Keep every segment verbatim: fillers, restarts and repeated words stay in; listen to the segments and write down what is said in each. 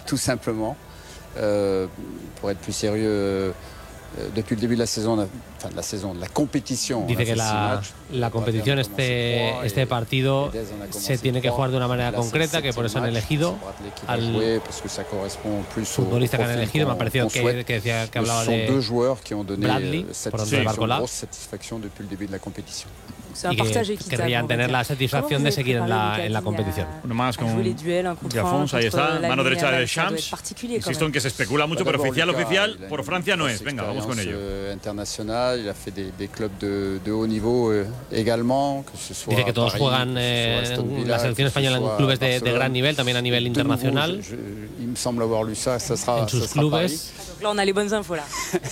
tout simplement. Euh, pour être plus sérieux, depuis el début de la saison, enfin, la saison, la competición. Dice que la, la competición, este, este partido se tiene que jugar de una manera concreta, que por eso han elegido al futbolista que han elegido. Me ha parecido que, que decía que hablaba de Bradley, por donde Barcola, y que querrían tener la satisfacción de seguir en la, en la competición. Uno más con Jafons, ahí está, mano derecha de Shams. Insisto en que se especula mucho, pero oficial, oficial, por Francia no es. Venga, vamos con ello. Internacional, il a fait des, des clubs de, de haut niveau euh, également, que ce soit. Dice que todos Paris, juegan eh, Villa, la selección española en clubes de, de gran nivel, también a nivel internacional. Nouveau, je, je, il me semble avoir lu ça, ça sera, en sus ça clubes. Donc là, on a les bonnes infos là.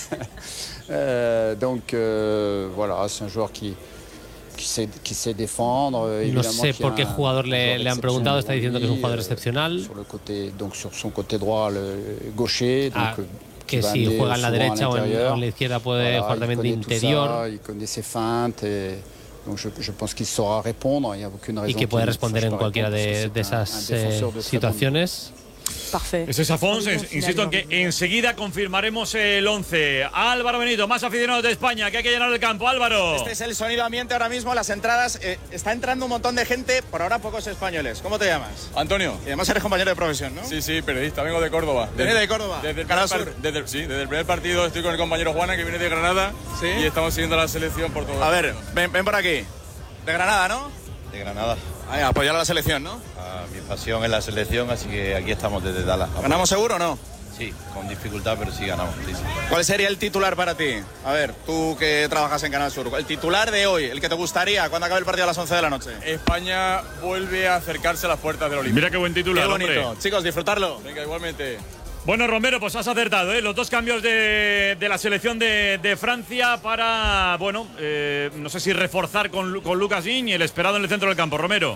euh, donc euh, voilà, c'est un joueur qui. Qui sait, qui sait défendre, no sé por qué jugador le, le han preguntado, está diciendo que es un jugador excepcional. Sur le côté, donc sur son côté droit, le gaucher. Ah, donc, que si juega en la derecha o en, o en la izquierda puede voilà, jugar también de interior. Ça, il connaît ses feintes et donc je, je pense qu'il saura répondre. Il y a aucune raison. Y que puede responder en cualquiera de, de esas eh, situaciones. Perfecto. Ese es Afons, insisto en que enseguida confirmaremos el once. Álvaro Benito, más aficionados de España, que hay que llenar el campo. Álvaro. Este es el sonido ambiente ahora mismo, las entradas. Eh, está entrando un montón de gente, por ahora pocos españoles. ¿Cómo te llamas? Antonio. Y además eres compañero de profesión, ¿no? Sí, sí, periodista, vengo de Córdoba. ¿Vienes de Córdoba? Desde el, primer desde, sí, desde el primer partido estoy con el compañero Juana, que viene de Granada. ¿Sí? Y estamos siguiendo la selección por todo. A ver, ven, ven por aquí. De Granada, ¿no? De Granada. Ay, apoyar a la selección, ¿no? Ah, mi pasión es la selección, así que aquí estamos desde Dallas. ¿Ganamos seguro o no? Sí, con dificultad, pero sí ganamos. Sí, sí. ¿Cuál sería el titular para ti? A ver, tú que trabajas en Canal Sur. El titular de hoy, el que te gustaría cuando acabe el partido a las once de la noche. España vuelve a acercarse a las puertas del Olímpico. Mira qué buen titular, qué bonito. Hombre. Chicos, disfrutarlo. Venga, igualmente. Bueno, Romero, pues has acertado, ¿eh? Los dos cambios de, de la selección de, de Francia para, bueno, eh, no sé si reforzar con, con Lucas Digne y el esperado en el centro del campo. Romero.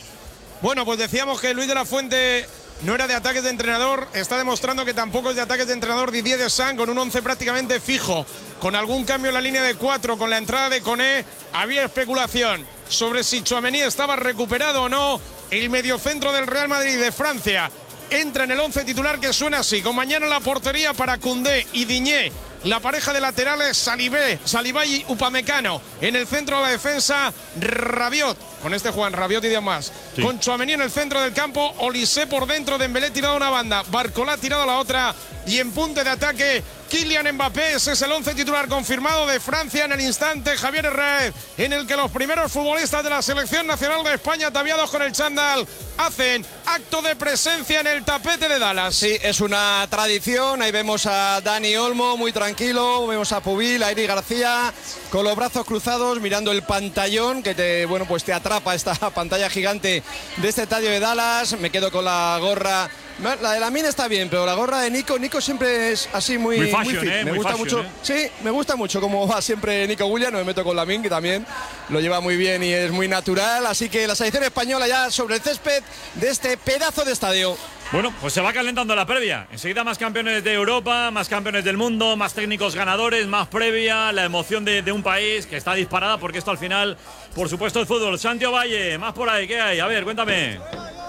Bueno, pues decíamos que Luis de la Fuente no era de ataques de entrenador, está demostrando que tampoco es de ataques de entrenador Didier Deschamps, con un once prácticamente fijo, con algún cambio en la línea de cuatro, con la entrada de Koné. Había especulación sobre si Tchouaméni estaba recuperado o no. El mediocentro del Real Madrid de Francia entra en el once titular, que suena así, con mañana la portería para Koundé y Digne. La pareja de laterales, Salibé, Salibay y Upamecano. En el centro de la defensa, Rabiot. Con este Juan, Rabiot y demás. Sí. Con Tchouaméni en el centro del campo, Olise por dentro, Dembélé tirado a una banda, Barcola tirado a la otra. Y en punte de ataque, Kylian Mbappé. Ese es el once titular confirmado de Francia en el instante. Javier Herrera, en el que los primeros futbolistas de la selección nacional de España, ataviados con el chándal, hacen acto de presencia en el tapete de Dallas. Sí, es una tradición. Ahí vemos a Dani Olmo muy tranquilo, vemos a Pubil, a Eric García con los brazos cruzados mirando el pantallón que te, bueno, pues te atrapa esta pantalla gigante de este estadio de Dallas. Me quedo con la gorra. La de Lamine está bien, pero la gorra de Nico, Nico siempre es así muy, muy, fashion, muy fit. Eh, me muy gusta fashion, mucho. Eh. Sí, me gusta mucho cómo va siempre Nico Williams. No me meto con Lamine, que también lo lleva muy bien y es muy natural. Así que la selección española ya sobre el césped de este pedazo de estadio. Bueno, pues se va calentando la previa. Enseguida más campeones de Europa, más campeones del mundo, más técnicos ganadores, más previa, la emoción de, de un país que está disparada, porque esto al final, por supuesto, es fútbol. Santiago Valle, más por ahí, ¿qué hay? A ver, cuéntame.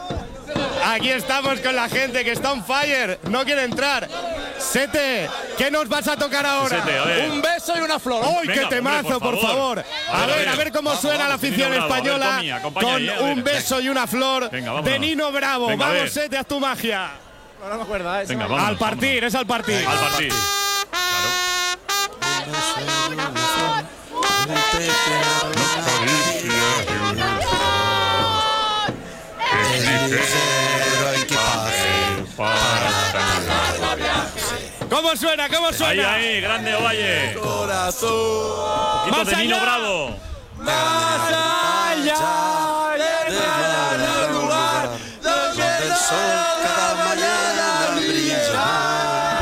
Aquí estamos con la gente que está on fire, no quiere entrar. Sete, ¿qué nos vas a tocar ahora? Sete, a ver. Un beso y una flor. ¡Uy, qué temazo, hombre, por, por favor! A, a ver, ver, a ver cómo vamos, suena vamos, la afición Bravo, española ver, Tommy, con ahí, un beso venga. Y una flor. Venga, de Nino Bravo. Venga, vamos, Sete, haz tu magia. No, no me acuerdo, ¿eh? Venga, vámonos, al partir, vámonos. Es al partir. Al partir. ¿Cómo suena? ¿Cómo suena? Ahí, ahí, grande Ovalle. Corazón. Un poquito de Nino Bravo. Más allá del lugar donde el sol cada mañana brilla.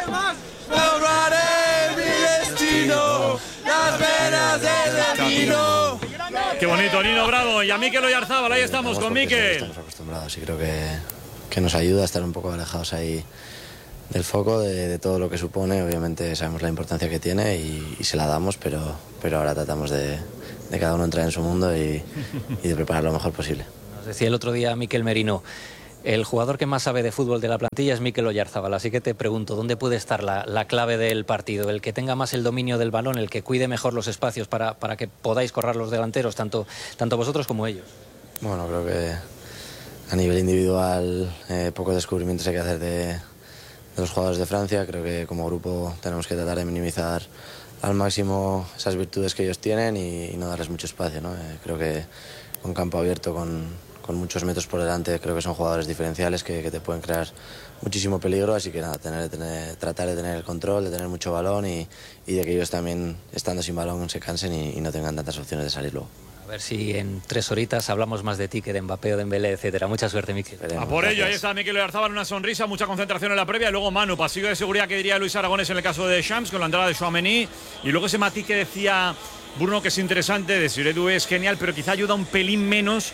Lograré mi destino, las venas del camino. Qué bonito, Nino Bravo. Y a Mikel Oyarzábal, ahí estamos, estamos con Mikel. Estamos acostumbrados y creo que, que nos ayuda a estar un poco alejados ahí del foco, de, de todo lo que supone. Obviamente sabemos la importancia que tiene y, y se la damos, pero, pero ahora tratamos de, de cada uno entrar en su mundo y, y de preparar lo mejor posible. Nos decía el otro día Mikel Merino, El jugador que más sabe de fútbol de la plantilla es Mikel Oyarzabal, así que te pregunto, ¿dónde puede estar la, la clave del partido? ¿El que tenga más el dominio del balón, el que cuide mejor los espacios para, para que podáis correr los delanteros, tanto, tanto vosotros como ellos? Bueno, creo que a nivel individual eh, pocos descubrimientos hay que hacer de, de los jugadores de Francia. Creo que como grupo tenemos que tratar de minimizar al máximo esas virtudes que ellos tienen y, y no darles mucho espacio, ¿no? Eh, creo que con campo abierto, con... con muchos metros por delante, creo que son jugadores diferenciales que, que te pueden crear muchísimo peligro, así que nada, tener, tener, tratar de tener el control, de tener mucho balón y, y de que ellos también, estando sin balón, se cansen y, y no tengan tantas opciones de salir luego. A ver si en tres horitas hablamos más de ti que de Mbappé o de Dembélé, etcétera. Mucha suerte, Mikel. A por ello, ahí está Mikel Oyarzabal, una sonrisa, mucha concentración en la previa. Y luego Manu, pasillo de seguridad que diría Luis Aragonés en el caso de Shams, con la entrada de Tchouaméni. Y luego ese matiz que decía Bruno, que es interesante, de Siré Doué es genial, pero quizá ayuda un pelín menos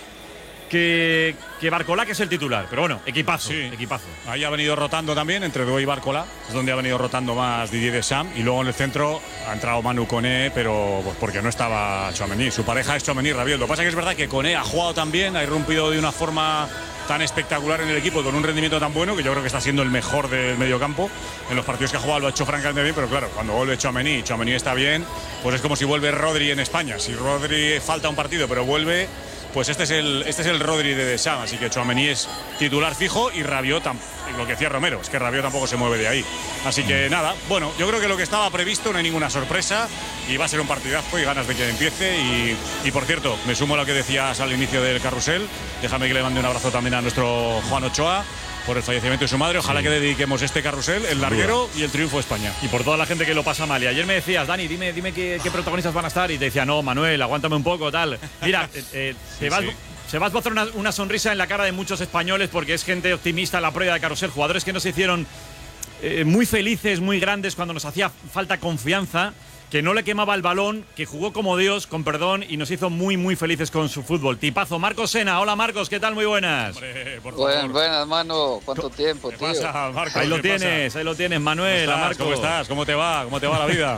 que, que Barcola, que es el titular. Pero bueno, equipazo, sí, equipazo. Ahí ha venido rotando también entre Doué y Barcola, es donde ha venido rotando más Didier Deschamps. Y luego en el centro ha entrado Manu Koné, pero pues porque no estaba Tchouaméni. Su pareja es Tchouaméni y Rabiot. Lo que pasa es que es verdad que Koné ha jugado también, ha irrumpido de una forma tan espectacular en el equipo, con un rendimiento tan bueno, que yo creo que está siendo el mejor del mediocampo. En los partidos que ha jugado lo ha hecho francamente bien, pero claro, cuando vuelve Tchouaméni y Tchouaméni está bien, pues es como si vuelve Rodri en España. Si Rodri falta un partido pero vuelve, pues este es el, este es el Rodri de Deschamps, así que Tchouaméni es titular fijo y Rabiot, lo que decía Romero, es que Rabiot tampoco se mueve de ahí. Así que nada, bueno, yo creo que lo que estaba previsto, no hay ninguna sorpresa y va a ser un partidazo y ganas de que empiece. Y, y por cierto, me sumo a lo que decías al inicio del carrusel, déjame que le mande un abrazo también a nuestro Juan Ochoa por el fallecimiento de su madre. Ojalá sí. que dediquemos este carrusel, el larguero y el triunfo de España. Y por toda la gente que lo pasa mal. Y ayer me decías, Dani, dime, dime qué, qué protagonistas van a estar. Y te decía, no, Manuel, aguántame un poco, tal. Mira, eh, eh, te vas... Sí. Se va a esbozar una, una sonrisa en la cara de muchos españoles porque es gente optimista en la prueba de carrusel, jugadores que nos hicieron eh, muy felices, muy grandes cuando nos hacía falta confianza, que no le quemaba el balón, que jugó como Dios, con perdón, y nos hizo muy, muy felices con su fútbol. Tipazo, Marcos Sena. Hola, Marcos, ¿qué tal? Muy buenas. Hombre, por Buen, buenas, hermano. ¿Cuánto tiempo, ¿Qué tío? pasa, Marcos? Ahí lo tienes, pasa? ahí lo tienes, Manuel. ¿Cómo estás? Marcos. ¿Cómo estás? ¿Cómo te va? ¿Cómo te va la vida?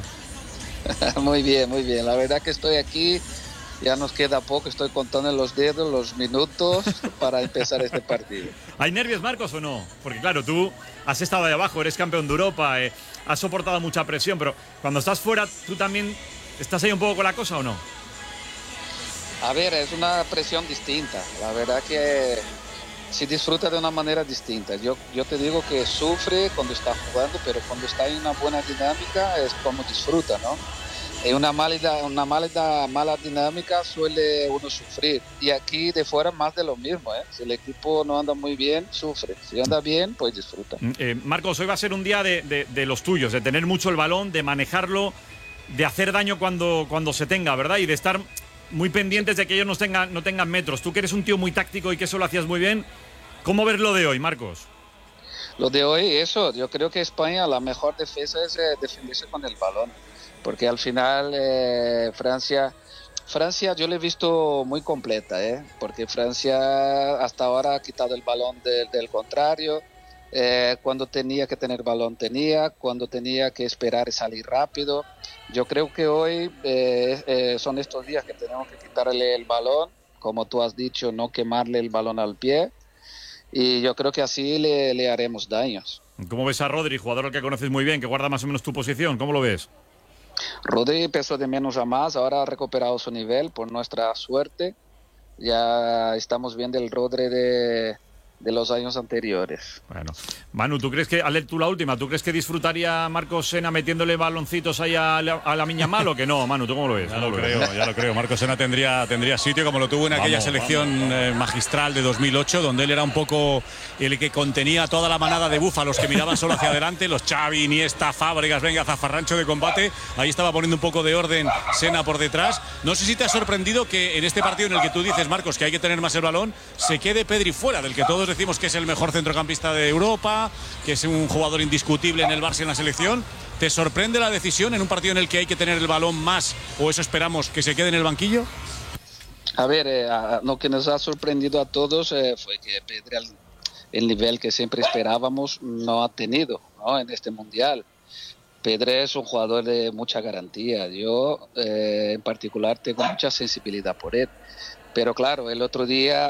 Muy bien, muy bien. La verdad que estoy aquí. Ya nos queda poco, estoy contando en los dedos los minutos para empezar este partido. ¿Hay nervios, Marcos, o no? Porque claro, tú has estado ahí abajo, eres campeón de Europa, eh, has soportado mucha presión, pero cuando estás fuera, ¿tú también estás ahí un poco con la cosa o no? A ver, es una presión distinta. La verdad que se disfruta de una manera distinta. Yo, yo te digo que sufre cuando está jugando, pero cuando está en una buena dinámica es como disfruta, ¿no? En una mala, una mala, mala dinámica suele uno sufrir. Y aquí de fuera más de lo mismo, ¿eh? Si el equipo no anda muy bien, sufre. Si anda bien, pues disfruta. Eh, Marcos, hoy va a ser un día de, de, de los tuyos, de tener mucho el balón, de manejarlo, de hacer daño cuando, cuando se tenga, ¿verdad? Y de estar muy pendientes de que ellos no tengan, no tengan metros. Tú que eres un tío muy táctico y que eso lo hacías muy bien, ¿cómo ves lo de hoy, Marcos? Lo de hoy, eso. Yo creo que España, la mejor defensa es eh, defenderse con el balón. Porque al final eh, Francia, Francia yo la he visto muy completa, ¿eh? Porque Francia hasta ahora ha quitado el balón de, del contrario, eh, cuando tenía que tener balón tenía, cuando tenía que esperar y salir rápido. Yo creo que hoy eh, eh, son estos días que tenemos que quitarle el balón, como tú has dicho, no quemarle el balón al pie, y yo creo que así le, le haremos daños. ¿Cómo ves a Rodri, jugador al que conoces muy bien, que guarda más o menos tu posición? ¿Cómo lo ves? Rodri empezó de menos a más, ahora ha recuperado su nivel por nuestra suerte. Ya estamos viendo el Rodri de, de los años anteriores. Bueno, Manu, ¿tú crees que, al leer tú la última, ¿tú crees que disfrutaría Marcos Sena metiéndole baloncitos ahí a la, a la Miña Mal o que no? Manu, ¿tú cómo lo ves? Ya lo creo, ya lo creo. Marcos Sena tendría, tendría sitio como lo tuvo en aquella vamos, selección vamos, vamos. Eh, magistral de dos mil ocho, donde él era un poco el que contenía toda la manada de búfalos que miraban solo hacia adelante, los Xavi, Iniesta, Fábregas, venga, zafarrancho de combate. Ahí estaba poniendo un poco de orden Sena por detrás. No sé si te ha sorprendido que en este partido en el que tú dices, Marcos, que hay que tener más el balón, se quede Pedri fuera, del que todos decimos que es el mejor centrocampista de Europa, que es un jugador indiscutible en el Barça y en la selección. ¿Te sorprende la decisión en un partido en el que hay que tener el balón más, o eso esperamos, que se quede en el banquillo? A ver, eh, a, lo que nos ha sorprendido a todos eh, fue que Pedri, el, el nivel que siempre esperábamos, no ha tenido, ¿no? En este Mundial. Pedri es un jugador de mucha garantía. Yo, eh, en particular, tengo mucha sensibilidad por él. Pero claro, el otro día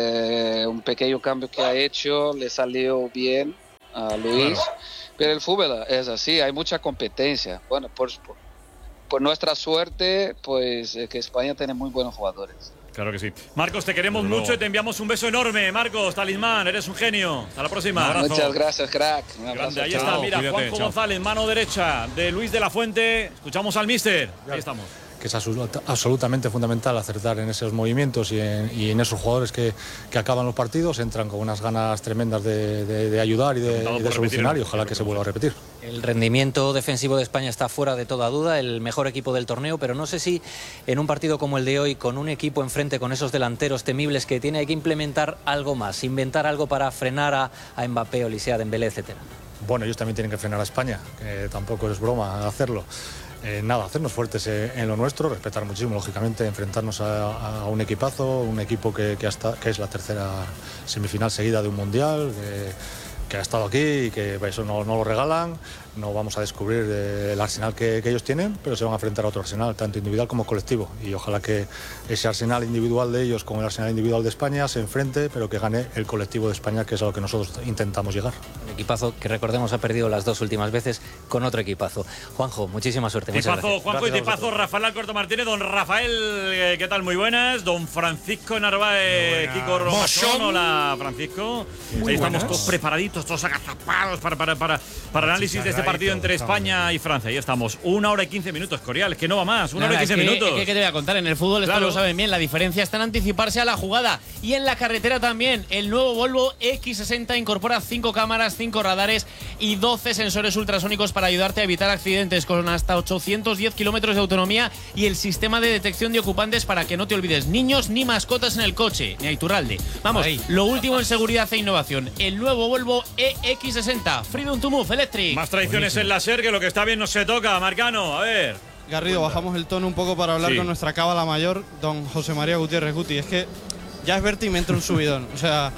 eh, un pequeño cambio que ha hecho le salió bien a Luis. Claro. Pero el fútbol es así, hay mucha competencia. Bueno, por, por, por nuestra suerte, pues eh, que España tiene muy buenos jugadores. Claro que sí. Marcos, te queremos Luego. mucho y te enviamos un beso enorme. Marcos, talismán, eres un genio. Hasta la próxima. Muchas gracias, crack. Un Grande, ahí chao, está, mira, cuídate, Juanjo chao. González, mano derecha de Luis de la Fuente. Escuchamos al míster. Ahí estamos. Que es absolutamente fundamental acertar en esos movimientos y en, y en esos jugadores que, que acaban los partidos, entran con unas ganas tremendas de, de, de ayudar y de, y de solucionar, y ojalá que se vuelva a repetir. El rendimiento defensivo de España está fuera de toda duda, el mejor equipo del torneo, pero no sé si en un partido como el de hoy, con un equipo enfrente, con esos delanteros temibles que tiene, hay que implementar algo más, inventar algo para frenar a, a Mbappé, Olise, Dembélé, etcétera. Bueno, ellos también tienen que frenar a España, que tampoco es broma hacerlo. Eh, nada, hacernos fuertes eh, en lo nuestro, respetar muchísimo, lógicamente, enfrentarnos a, a un equipazo, un equipo que, que, hasta, que es la tercera semifinal seguida de un mundial, que, que ha estado aquí y que eso no, no lo regalan. No vamos a descubrir eh, el arsenal que, que ellos tienen, pero se van a enfrentar a otro arsenal, tanto individual como colectivo. Y ojalá que ese arsenal individual de ellos con el arsenal individual de España se enfrente, pero que gane el colectivo de España, que es a lo que nosotros intentamos llegar. Un equipazo que, recordemos, ha perdido las dos últimas veces con otro equipazo. Juanjo, muchísima suerte. Tipazo, gracias. Juanjo Gracias y tipazo, Rafael Alcorta Martínez. Don Rafael, eh, ¿qué tal? Muy buenas. Don Francisco Narváez, Kiko Romachón. Hola, Francisco. Muy Ahí buenas. Estamos todos preparaditos, todos agazapados para, para, para, para el análisis de este partido entre España y Francia. Ahí estamos. Una hora y quince minutos, Corial. Es que no va más. Una Nada, hora y quince es que, minutos. Es que, ¿qué te voy a contar? En el fútbol esto claro. lo saben bien. La diferencia está en anticiparse a la jugada. Y en la carretera también. El nuevo Volvo equis sesenta incorpora cinco cámaras, cinco radares y doce sensores ultrasónicos para ayudarte a evitar accidentes, con hasta ochocientos diez kilómetros de autonomía, y el sistema de detección de ocupantes para que no te olvides niños ni mascotas en el coche, ni a Iturralde. Vamos, Ahí. lo último en seguridad e innovación. El nuevo Volvo E X sesenta. Freedom to Move Electric. Más tradiciones Buenísimo. en la SER, que lo que está bien no se toca. Marcano, a ver. Garrido, bajamos el tono un poco para hablar sí. con nuestra cábala mayor, don José María Gutiérrez Guti. Es que ya es verte y me entra un subidón. O sea,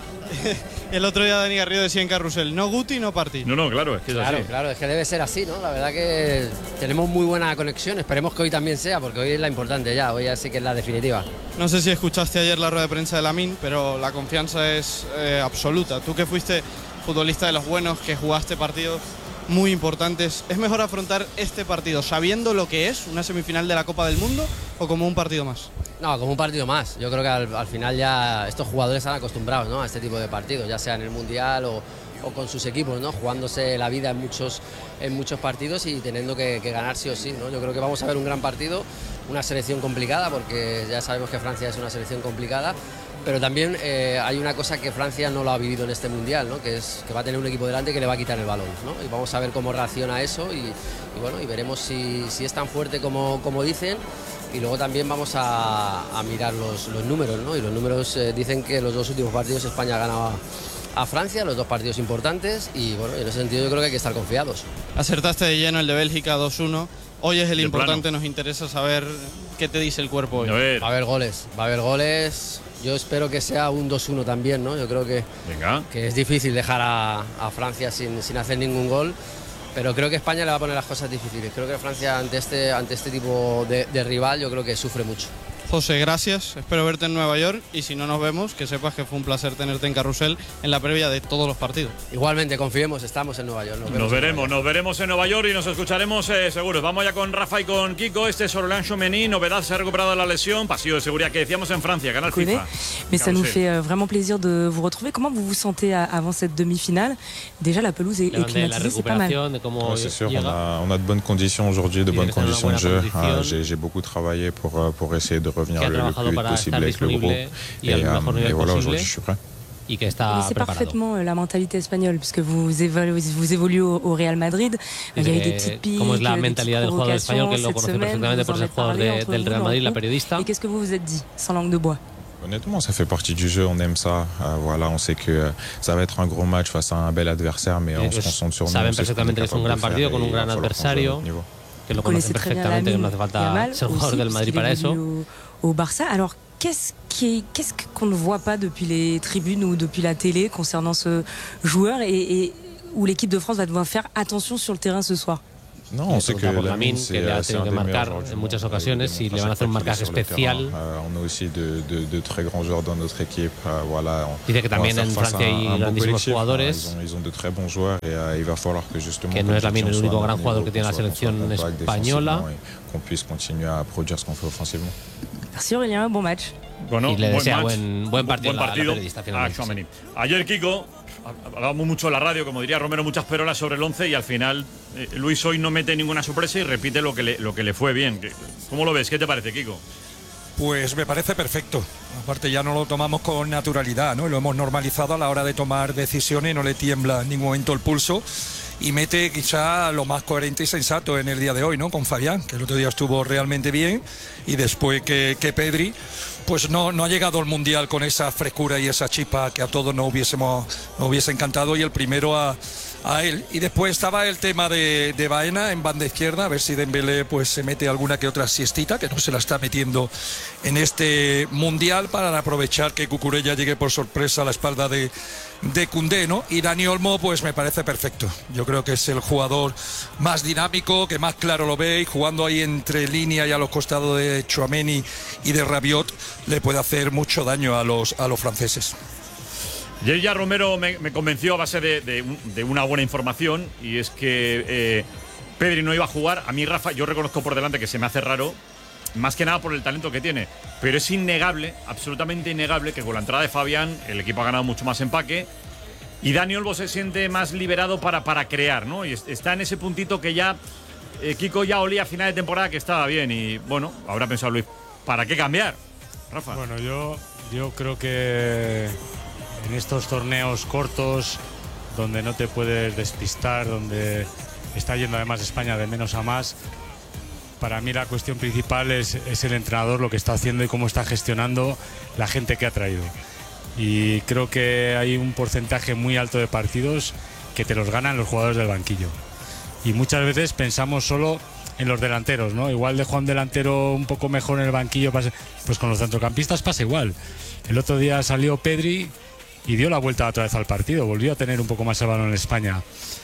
el otro día Dani Garrido decía en Carrusel, no Guti, no Party. No, no, claro, es que es claro, así. Claro, es que debe ser así, ¿no? La verdad que tenemos muy buena conexión. Esperemos que hoy también sea, porque hoy es la importante ya. Hoy ya sí que es la definitiva. No sé si escuchaste ayer la rueda de prensa de Lamine, pero la confianza es eh, absoluta. Tú que fuiste futbolista de los buenos, que jugaste partidos muy importantes, ¿es mejor afrontar este partido sabiendo lo que es una semifinal de la Copa del Mundo o como un partido más? No, como un partido más. Yo creo que al, al final ya estos jugadores están acostumbrados, ¿no?, a este tipo de partidos, ya sea en el Mundial o, o con sus equipos, ¿no?, jugándose la vida en muchos, en muchos partidos y teniendo que, que ganar sí o sí, ¿no? Yo creo que vamos a ver un gran partido, una selección complicada, porque ya sabemos que Francia es una selección complicada, pero también eh, hay una cosa que Francia no lo ha vivido en este Mundial, ¿no?, que es que va a tener un equipo delante que le va a quitar el balón, ¿no? Y vamos a ver cómo reacciona a eso y, y bueno, y veremos si, si es tan fuerte como, como dicen. Y luego también vamos a, a mirar los, los números, ¿no? Y los números eh, dicen que los dos últimos partidos España ha ganado a, a Francia, los dos partidos importantes, y bueno, en ese sentido yo creo que hay que estar confiados. Acertaste de lleno el de Bélgica dos uno. Hoy es el de importante, plano. Nos interesa saber qué te dice el cuerpo hoy. A ver. Va a haber goles, va a haber goles. Yo espero que sea un dos uno también, ¿no? Yo creo que, Venga. que es difícil dejar a, a Francia sin, sin hacer ningún gol, pero creo que España le va a poner las cosas difíciles. Creo que Francia ante este, ante este tipo de, de rival yo creo que sufre mucho. José, gracias, espero verte en Nueva York y si no nos vemos, que sepas que fue un placer tenerte en Carrusel en la previa de todos los partidos. Igualmente, confiemos, estamos en Nueva York. Nos, nos veremos, nos veremos en Nueva York y nos escucharemos eh, seguros. Vamos ya con Rafa y con Kiko. Este es Aurélien Tchouameni, novedad, se ha recuperado de la lesión, pasillo de seguridad que decíamos en Francia, Canal FIFA. Mais ça nous fait vraiment plaisir de vous retrouver. Comment vous vous sentez avant cette demi-finale? Déjà, la pelouse est, est climatisée, c'est pas mal. Ouais, c'est sûr, on a, on a de bonnes conditions aujourd'hui, de bonnes conditions de jeu. Ah, J'ai beaucoup travaillé pour, pour essayer de revenir le, le plus para posible estar avec le groupe. Y al mejor nivel et voilà, posible. aujourd'hui, je suis prêt. Y que está c'est preparado. parfaitement la mentalité espagnole, puisque vous évoluez, vous évoluez au, au Real Madrid. Il y a eu des petites piques, como es la des mentalidad del jugador español, que lo conoce perfectamente por ser jugador de, del Real Madrid, la periodista. Et qu'est-ce que vous vous êtes dit, sans langue de bois? Honnêtement, ça fait partie du jeu, on aime ça. Euh, voilà, on sait que euh, ça va être un gros match face à un bel adversaire, mais on se concentre sur nous. Saben perfectamente que es un gran partido con un gran adversario, que lo conocen perfectamente, que no hace falta ser jugador del Madrid para eso. Au Barça, alors qu'est-ce qui, qu'est-ce qu'on ne voit pas depuis les tribunes ou depuis la télé concernant ce joueur et, et où l'équipe de France va devoir faire attention sur le terrain ce soir? No, sé que Lamine, que le ha tenido que marcar en muchas ocasiones y le van a hacer un marcaje especial. Dice que también en Francia hay grandísimos jugadores, que no es Lamine el único gran jugador que tiene la selección española. Merci Aurélien, buen match. Bueno, y le buen desea match, buen, buen partido, buen partido a la periodista, a Tchouaméni. Ayer, Kiko, hablábamos mucho en la radio, como diría Romero, muchas perolas sobre el once y al final eh, Luis hoy no mete ninguna sorpresa y repite lo que le, lo que le fue bien. ¿Cómo lo ves? ¿Qué te parece, Kiko? Pues me parece perfecto. Aparte ya no lo tomamos con naturalidad, ¿no? Lo hemos normalizado a la hora de tomar decisiones, no le tiembla en ningún momento el pulso y mete quizá lo más coherente y sensato en el día de hoy, ¿no? Con Fabián, que el otro día estuvo realmente bien y después que, que Pedri, pues no, no ha llegado al Mundial con esa frescura y esa chispa que a todos nos hubiésemos, nos hubiese encantado y el primero a, a él. Y después estaba el tema de, de Baena en banda izquierda, a ver si Dembélé pues se mete alguna que otra siestita, que no se la está metiendo en este Mundial, para aprovechar que Cucurella llegue por sorpresa a la espalda de de Koundé, ¿no? Y Dani Olmo pues me parece perfecto. Yo creo que es el jugador más dinámico, que más claro lo ve, y jugando ahí entre línea y a los costados de Tchouaméni y de Rabiot le puede hacer mucho daño a los, a los franceses. Y ella, Romero, me, me convenció a base de, de, de una buena información, y es que eh, Pedri no iba a jugar. A mí, Rafa, yo reconozco por delante que se me hace raro, más que nada por el talento que tiene, pero es innegable, absolutamente innegable, que con la entrada de Fabián el equipo ha ganado mucho más empaque y Dani Olmo se siente más liberado para, para crear, ¿no? Y está en ese puntito que ya eh, Kiko ya olía a final de temporada que estaba bien, y bueno, habrá pensado Luis, ¿para qué cambiar, Rafa? Bueno, yo, yo creo que en estos torneos cortos, donde no te puedes despistar, donde está yendo además España de menos a más, para mí la cuestión principal es, es el entrenador, lo que está haciendo y cómo está gestionando la gente que ha traído. Y creo que hay un porcentaje muy alto de partidos que te los ganan los jugadores del banquillo. Y muchas veces pensamos solo en los delanteros, ¿no? Igual dejo a un delantero un poco mejor en el banquillo, pues con los centrocampistas pasa igual. El otro día salió Pedri y dio la vuelta otra vez al partido, volvió a tener un poco más el balón en España.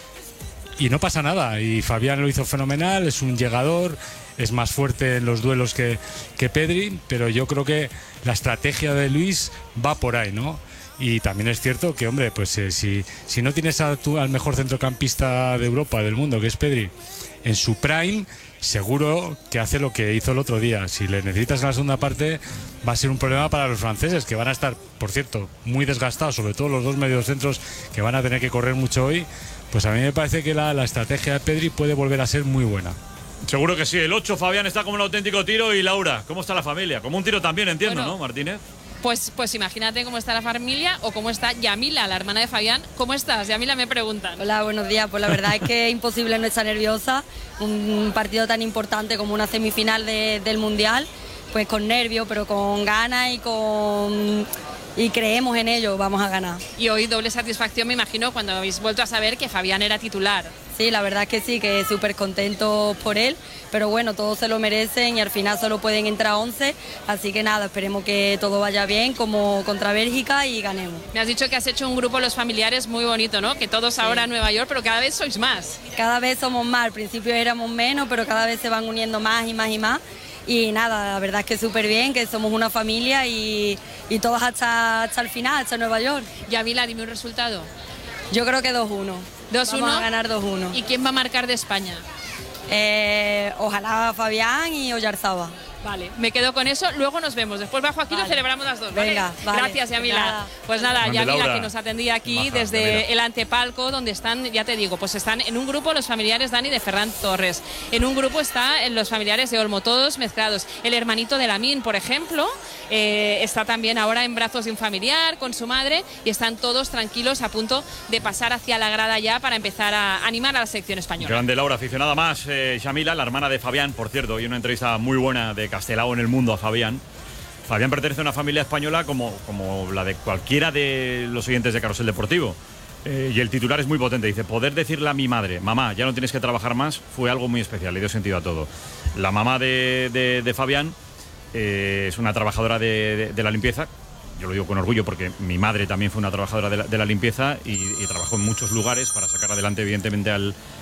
Y no pasa nada, y Fabián lo hizo fenomenal, es un llegador, es más fuerte en los duelos que, que Pedri, pero yo creo que la estrategia de Luis va por ahí, ¿no? Y también es cierto que, hombre, pues eh, si, si no tienes a tu, al mejor centrocampista de Europa, del mundo, que es Pedri, en su prime, seguro que hace lo que hizo el otro día. Si le necesitas en la segunda parte, va a ser un problema para los franceses, que van a estar, por cierto, muy desgastados, sobre todo los dos mediocentros, que van a tener que correr mucho hoy. Pues a mí me parece que la, la estrategia de Pedri puede volver a ser muy buena. Seguro que sí. El ocho, Fabián, está como un auténtico tiro. Y Laura, ¿cómo está la familia? Como un tiro también, entiendo, bueno, ¿no, Martínez? Pues, pues imagínate cómo está la familia o cómo está Yamila, la hermana de Fabián. ¿Cómo estás? Yamila, me preguntan. Hola, buenos días. Pues la verdad es que es imposible no estar nerviosa. Un partido tan importante como una semifinal de, del Mundial, pues con nervios, pero con ganas y con... y creemos en ello, vamos a ganar. Y hoy doble satisfacción, me imagino, cuando habéis vuelto a saber que Fabián era titular. Sí, la verdad es que sí, que súper contentos por él, pero bueno, todos se lo merecen y al final solo pueden entrar once, así que nada, esperemos que todo vaya bien como contra Bélgica y ganemos. Me has dicho que has hecho un grupo, los familiares, muy bonito, ¿no? Que todos sí. Ahora en Nueva York, pero cada vez sois más. Cada vez somos más, al principio éramos menos, pero cada vez se van uniendo más y más y más. Y nada, la verdad es que súper bien, que somos una familia y, y todos hasta, hasta el final, hasta Nueva York. Yamila, dime un resultado. Yo creo que dos uno. dos uno. Vamos a ganar dos uno. ¿Y quién va a marcar de España? Eh, ojalá Fabián y Oyarzaba. Vale, me quedo con eso. Luego nos vemos. Después bajo aquí, vale. Lo celebramos las dos. ¿Vale? Venga, vale. Gracias, Yamila. Nada. Pues nada, Yamila, que nos atendía aquí Maja, desde Yamila. El antepalco, donde están, ya te digo, pues están en un grupo los familiares Dani de Ferran Torres. En un grupo están los familiares de Olmo, todos mezclados. El hermanito de Lamine, por ejemplo, eh, está también ahora en brazos de un familiar con su madre y están todos tranquilos a punto de pasar hacia la grada ya para empezar a animar a la selección española. Grande Laura, aficionada más. Eh, Yamila, la hermana de Fabián, por cierto, y una entrevista muy buena de Castelao en El Mundo a Fabián. Fabián pertenece a una familia española como, como la de cualquiera de los oyentes de Carrusel Deportivo. Eh, y el titular es muy potente. Dice, poder decirle a mi madre, mamá, ya no tienes que trabajar más, fue algo muy especial, le dio sentido a todo. La mamá de, de, de Fabián eh, es una trabajadora de, de, de la limpieza. Yo lo digo con orgullo porque mi madre también fue una trabajadora de la, de la limpieza y, y trabajó en muchos lugares para sacar adelante, evidentemente, al,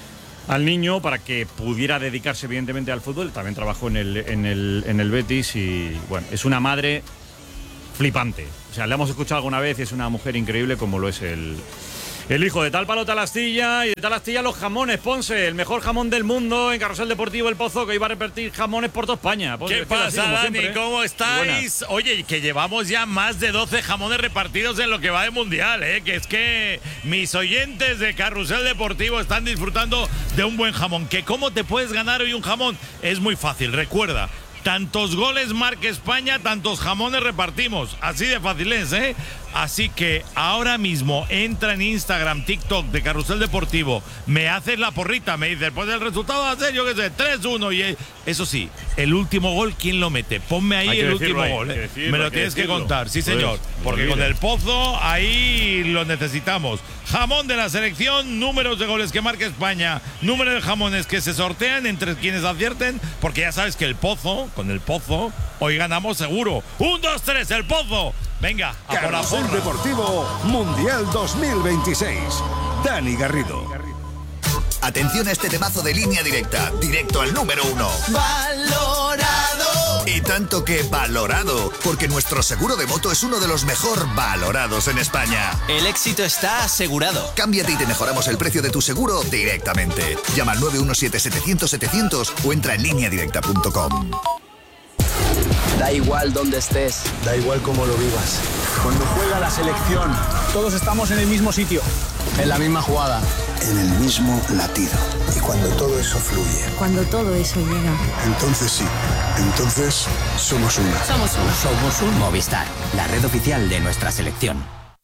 al niño para que pudiera dedicarse evidentemente al fútbol. También trabajó en el, en el, en el Betis y bueno, es una madre flipante. O sea, le hemos escuchado alguna vez y es una mujer increíble como lo es el, el hijo de Tal Palo Tal Astilla. Y de Tal Astilla los jamones, Ponce, el mejor jamón del mundo en Carrusel Deportivo El Pozo, que iba a repartir jamones por toda España. Ponce, ¿Qué pasa, así, Dani? Siempre. ¿Cómo estáis? Oye, que llevamos ya más de doce jamones repartidos en lo que va de Mundial, ¿eh? Que es que mis oyentes de Carrusel Deportivo están disfrutando de un buen jamón. ¿Que cómo te puedes ganar hoy un jamón? Es muy fácil, recuerda. Tantos goles marca España, tantos jamones repartimos. Así de fácil es, ¿eh? Así que ahora mismo entra en Instagram, TikTok de Carrusel Deportivo, me haces la porrita, me dices, pues el resultado va a ser, yo qué sé, tres uno. Y eso sí, el último gol, ¿quién lo mete? Ponme ahí el último ahí, gol. ¿eh? Decirlo, me lo tienes que, que contar, sí señor. Pues, porque con el Pozo ahí lo necesitamos. Jamón de la selección, números de goles que marca España, número de jamones que se sortean entre quienes acierten, porque ya sabes que el Pozo, con el Pozo, hoy ganamos seguro. Un, dos, tres, el Pozo. Venga, a por la porra. Deportivo Mundial dos mil veintiséis. Dani Garrido. Atención a este temazo de Línea Directa, directo al número uno. ¡Valorado! Y tanto que valorado, porque nuestro seguro de moto es uno de los mejor valorados en España. El éxito está asegurado. Cámbiate y te mejoramos el precio de tu seguro directamente. Llama al nueve uno siete, setecientos, setecientos o entra en línea directa punto com. Da igual dónde estés, da igual cómo lo vivas. Cuando juega la selección, todos estamos en el mismo sitio, en la misma jugada, en el mismo latido. Y cuando todo eso fluye, cuando todo eso llega, entonces sí, entonces somos una. Somos una. Somos un Movistar, la red oficial de nuestra selección.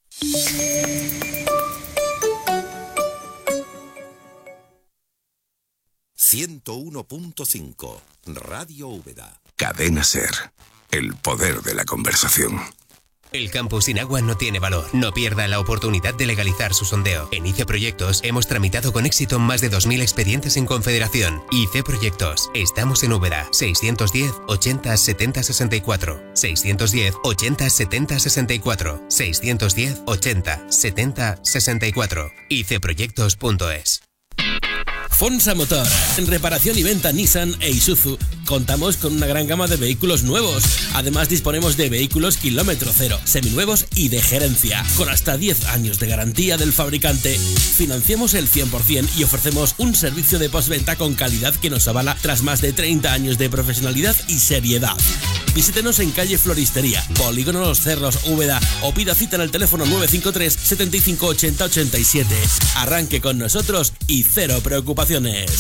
ciento uno punto cinco Radio Úbeda. Cadena Ser. El poder de la conversación. El campo sin agua no tiene valor. No pierda la oportunidad de legalizar su sondeo. En I C E Proyectos hemos tramitado con éxito más de dos mil expedientes en Confederación. I C E Proyectos. Estamos en Úbeda. seiscientos diez, ochenta, setenta, sesenta y cuatro. seiscientos diez, ochenta, setenta, sesenta y cuatro. seiscientos diez, ochenta, setenta, sesenta y cuatro. i c e proyectos punto es. Fonsa Motor. En reparación y venta Nissan e Isuzu contamos con una gran gama de vehículos nuevos. Además disponemos de vehículos kilómetro cero, seminuevos y de gerencia, con hasta diez años de garantía del fabricante. Financiamos el cien por ciento y ofrecemos un servicio de postventa con calidad que nos avala tras más de treinta años de profesionalidad y seriedad. Visítenos en calle Floristería, Polígono Los Cerros, Úbeda, o pida cita en el teléfono nueve cinco tres, setenta y cinco, ochenta, ochenta y siete. Arranque con nosotros y cero preocupaciones.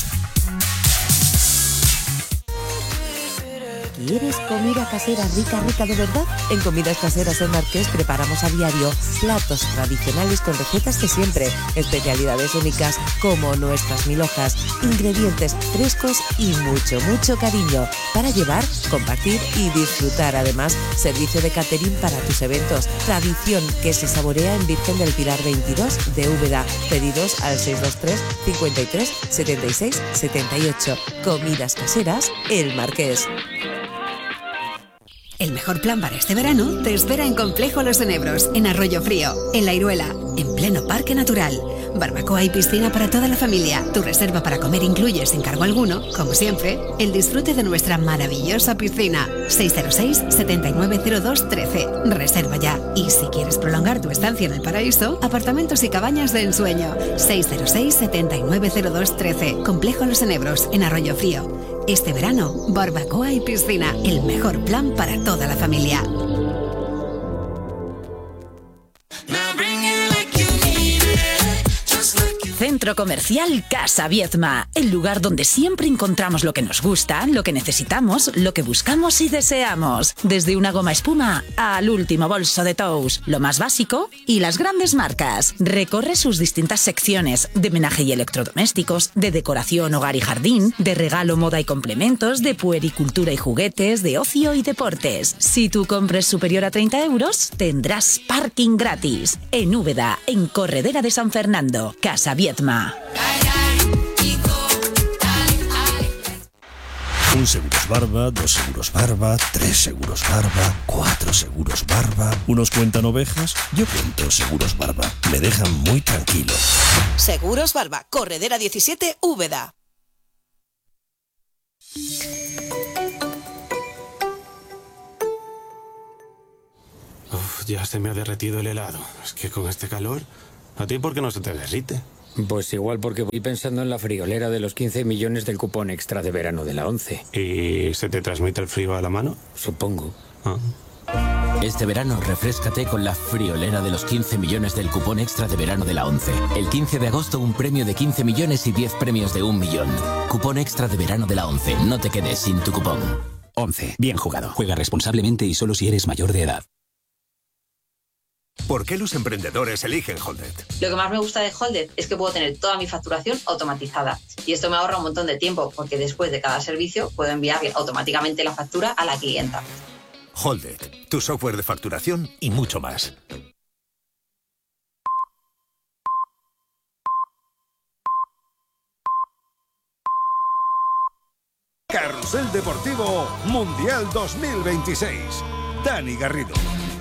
¿Quieres comida casera rica, rica de verdad? En Comidas Caseras El Marqués preparamos a diario platos tradicionales con recetas de siempre, especialidades únicas como nuestras mil hojas, ingredientes frescos y mucho, mucho cariño para llevar, compartir y disfrutar. Además, servicio de catering para tus eventos. Tradición que se saborea en Virgen del Pilar veintidós de Úbeda. Pedidos al seis dos tres, cincuenta y tres, setenta y seis, setenta y ocho. Comidas Caseras El Marqués. El mejor plan para este verano te espera en Complejo Los Enebros, en Arroyo Frío, en La Iruela, en pleno Parque Natural. Barbacoa y piscina para toda la familia. Tu reserva para comer incluye, sin cargo alguno, como siempre, el disfrute de nuestra maravillosa piscina. seis cero seis, setenta y nueve cero dos, trece. Reserva ya. Y si quieres prolongar tu estancia en el paraíso, apartamentos y cabañas de ensueño. seis cero seis, setenta y nueve cero dos, trece. Complejo Los Enebros, en Arroyo Frío. Este verano, barbacoa y piscina, el mejor plan para toda la familia. Centro Comercial Casa Viedma, el lugar donde siempre encontramos lo que nos gusta, lo que necesitamos, lo que buscamos y deseamos. Desde una goma espuma al último bolso de Tous, lo más básico y las grandes marcas. Recorre sus distintas secciones de menaje y electrodomésticos, de decoración, hogar y jardín, de regalo, moda y complementos, de puericultura y juguetes, de ocio y deportes. Si tu compra es superior a treinta euros, tendrás parking gratis. En Úbeda, en Corredera de San Fernando, Casa Viedma. Un Seguros Barba, dos Seguros Barba, tres Seguros Barba, cuatro Seguros Barba. Unos cuentan ovejas, yo cuento Seguros Barba. Me dejan muy tranquilo. Seguros Barba, Corredera diecisiete, Úbeda. Uf, ya se me ha derretido el helado. Es que con este calor, ¿a ti por qué no se te derrite? Pues igual porque voy pensando en la friolera de los quince millones del cupón extra de verano de la ONCE. ¿Y se te transmite el frío a la mano? Supongo. Ah. Este verano refréscate con la friolera de los quince millones del cupón extra de verano de la ONCE. El quince de agosto un premio de quince millones y diez premios de un millón. Cupón extra de verano de la ONCE. No te quedes sin tu cupón. ONCE. Bien jugado. Juega responsablemente y solo si eres mayor de edad. ¿Por qué los emprendedores eligen Holded? Lo que más me gusta de Holded es que puedo tener toda mi facturación automatizada. Y esto me ahorra un montón de tiempo, porque después de cada servicio puedo enviarle automáticamente la factura a la clienta. Holded, tu software de facturación y mucho más. Carrusel Deportivo Mundial dos mil veintiséis. Dani Garrido.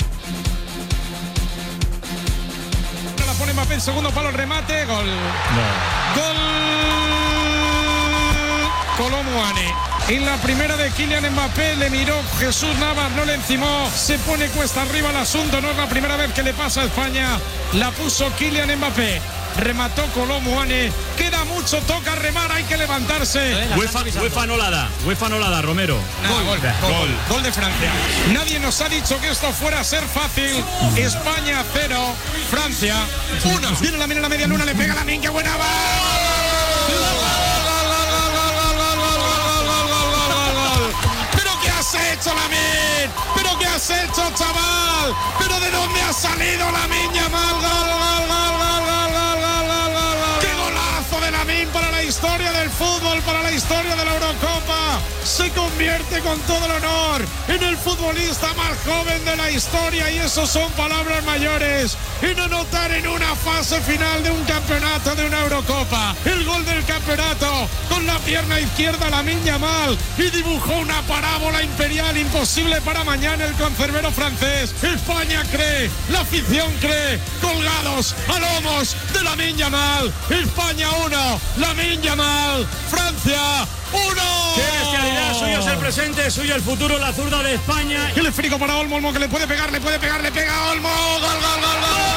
La pone Mbappé en segundo palo, el remate, gol. No. Gol. Kolo Muani. En la primera de Kylian Mbappé le miró Jesús Navas, no le encimó, se pone cuesta arriba el asunto, no es la primera vez que le pasa a España, la puso Kylian Mbappé. Remató Kolo Muani, queda mucho, toca remar, hay que levantarse. UEFA, UEFA no la da, UEFA no la da, Romero. No, gol, gol, gol, gol, gol de Francia. Nadie nos ha dicho que esto fuera a ser fácil. España cero, Francia uno. Viene la mina en la media luna, le pega la min, qué buena va. ¿Pero qué has hecho, Lamine? ¿Pero qué has hecho, chaval? ¿Pero de dónde ha salido Lamine Yamal? Gol, gol, gol, gol, gol, gol, gol, gol. ¡Qué golazo de Lamine para la historia del fútbol, para la historia de la Eurocopa! Se convierte con todo el honor en el futbolista más joven de la historia, y eso son palabras mayores. En anotar en una fase final de un campeonato, de una Eurocopa, el gol del campeonato con la pierna izquierda Lamine Yamal, y dibujó una parábola imperial imposible para mañana el cancerbero francés. España cree, la afición cree, colgados a lomos de Lamine Yamal. España uno, Lamine Yamal, Francia uno. ¡Qué bestialidad! Suyo es el presente, suyo el futuro, la zurda de España. El esférico para Olmo, Olmo que le puede pegar, le puede pegar, le pega a Olmo. ¡Gol, gol, gol, gol, gol!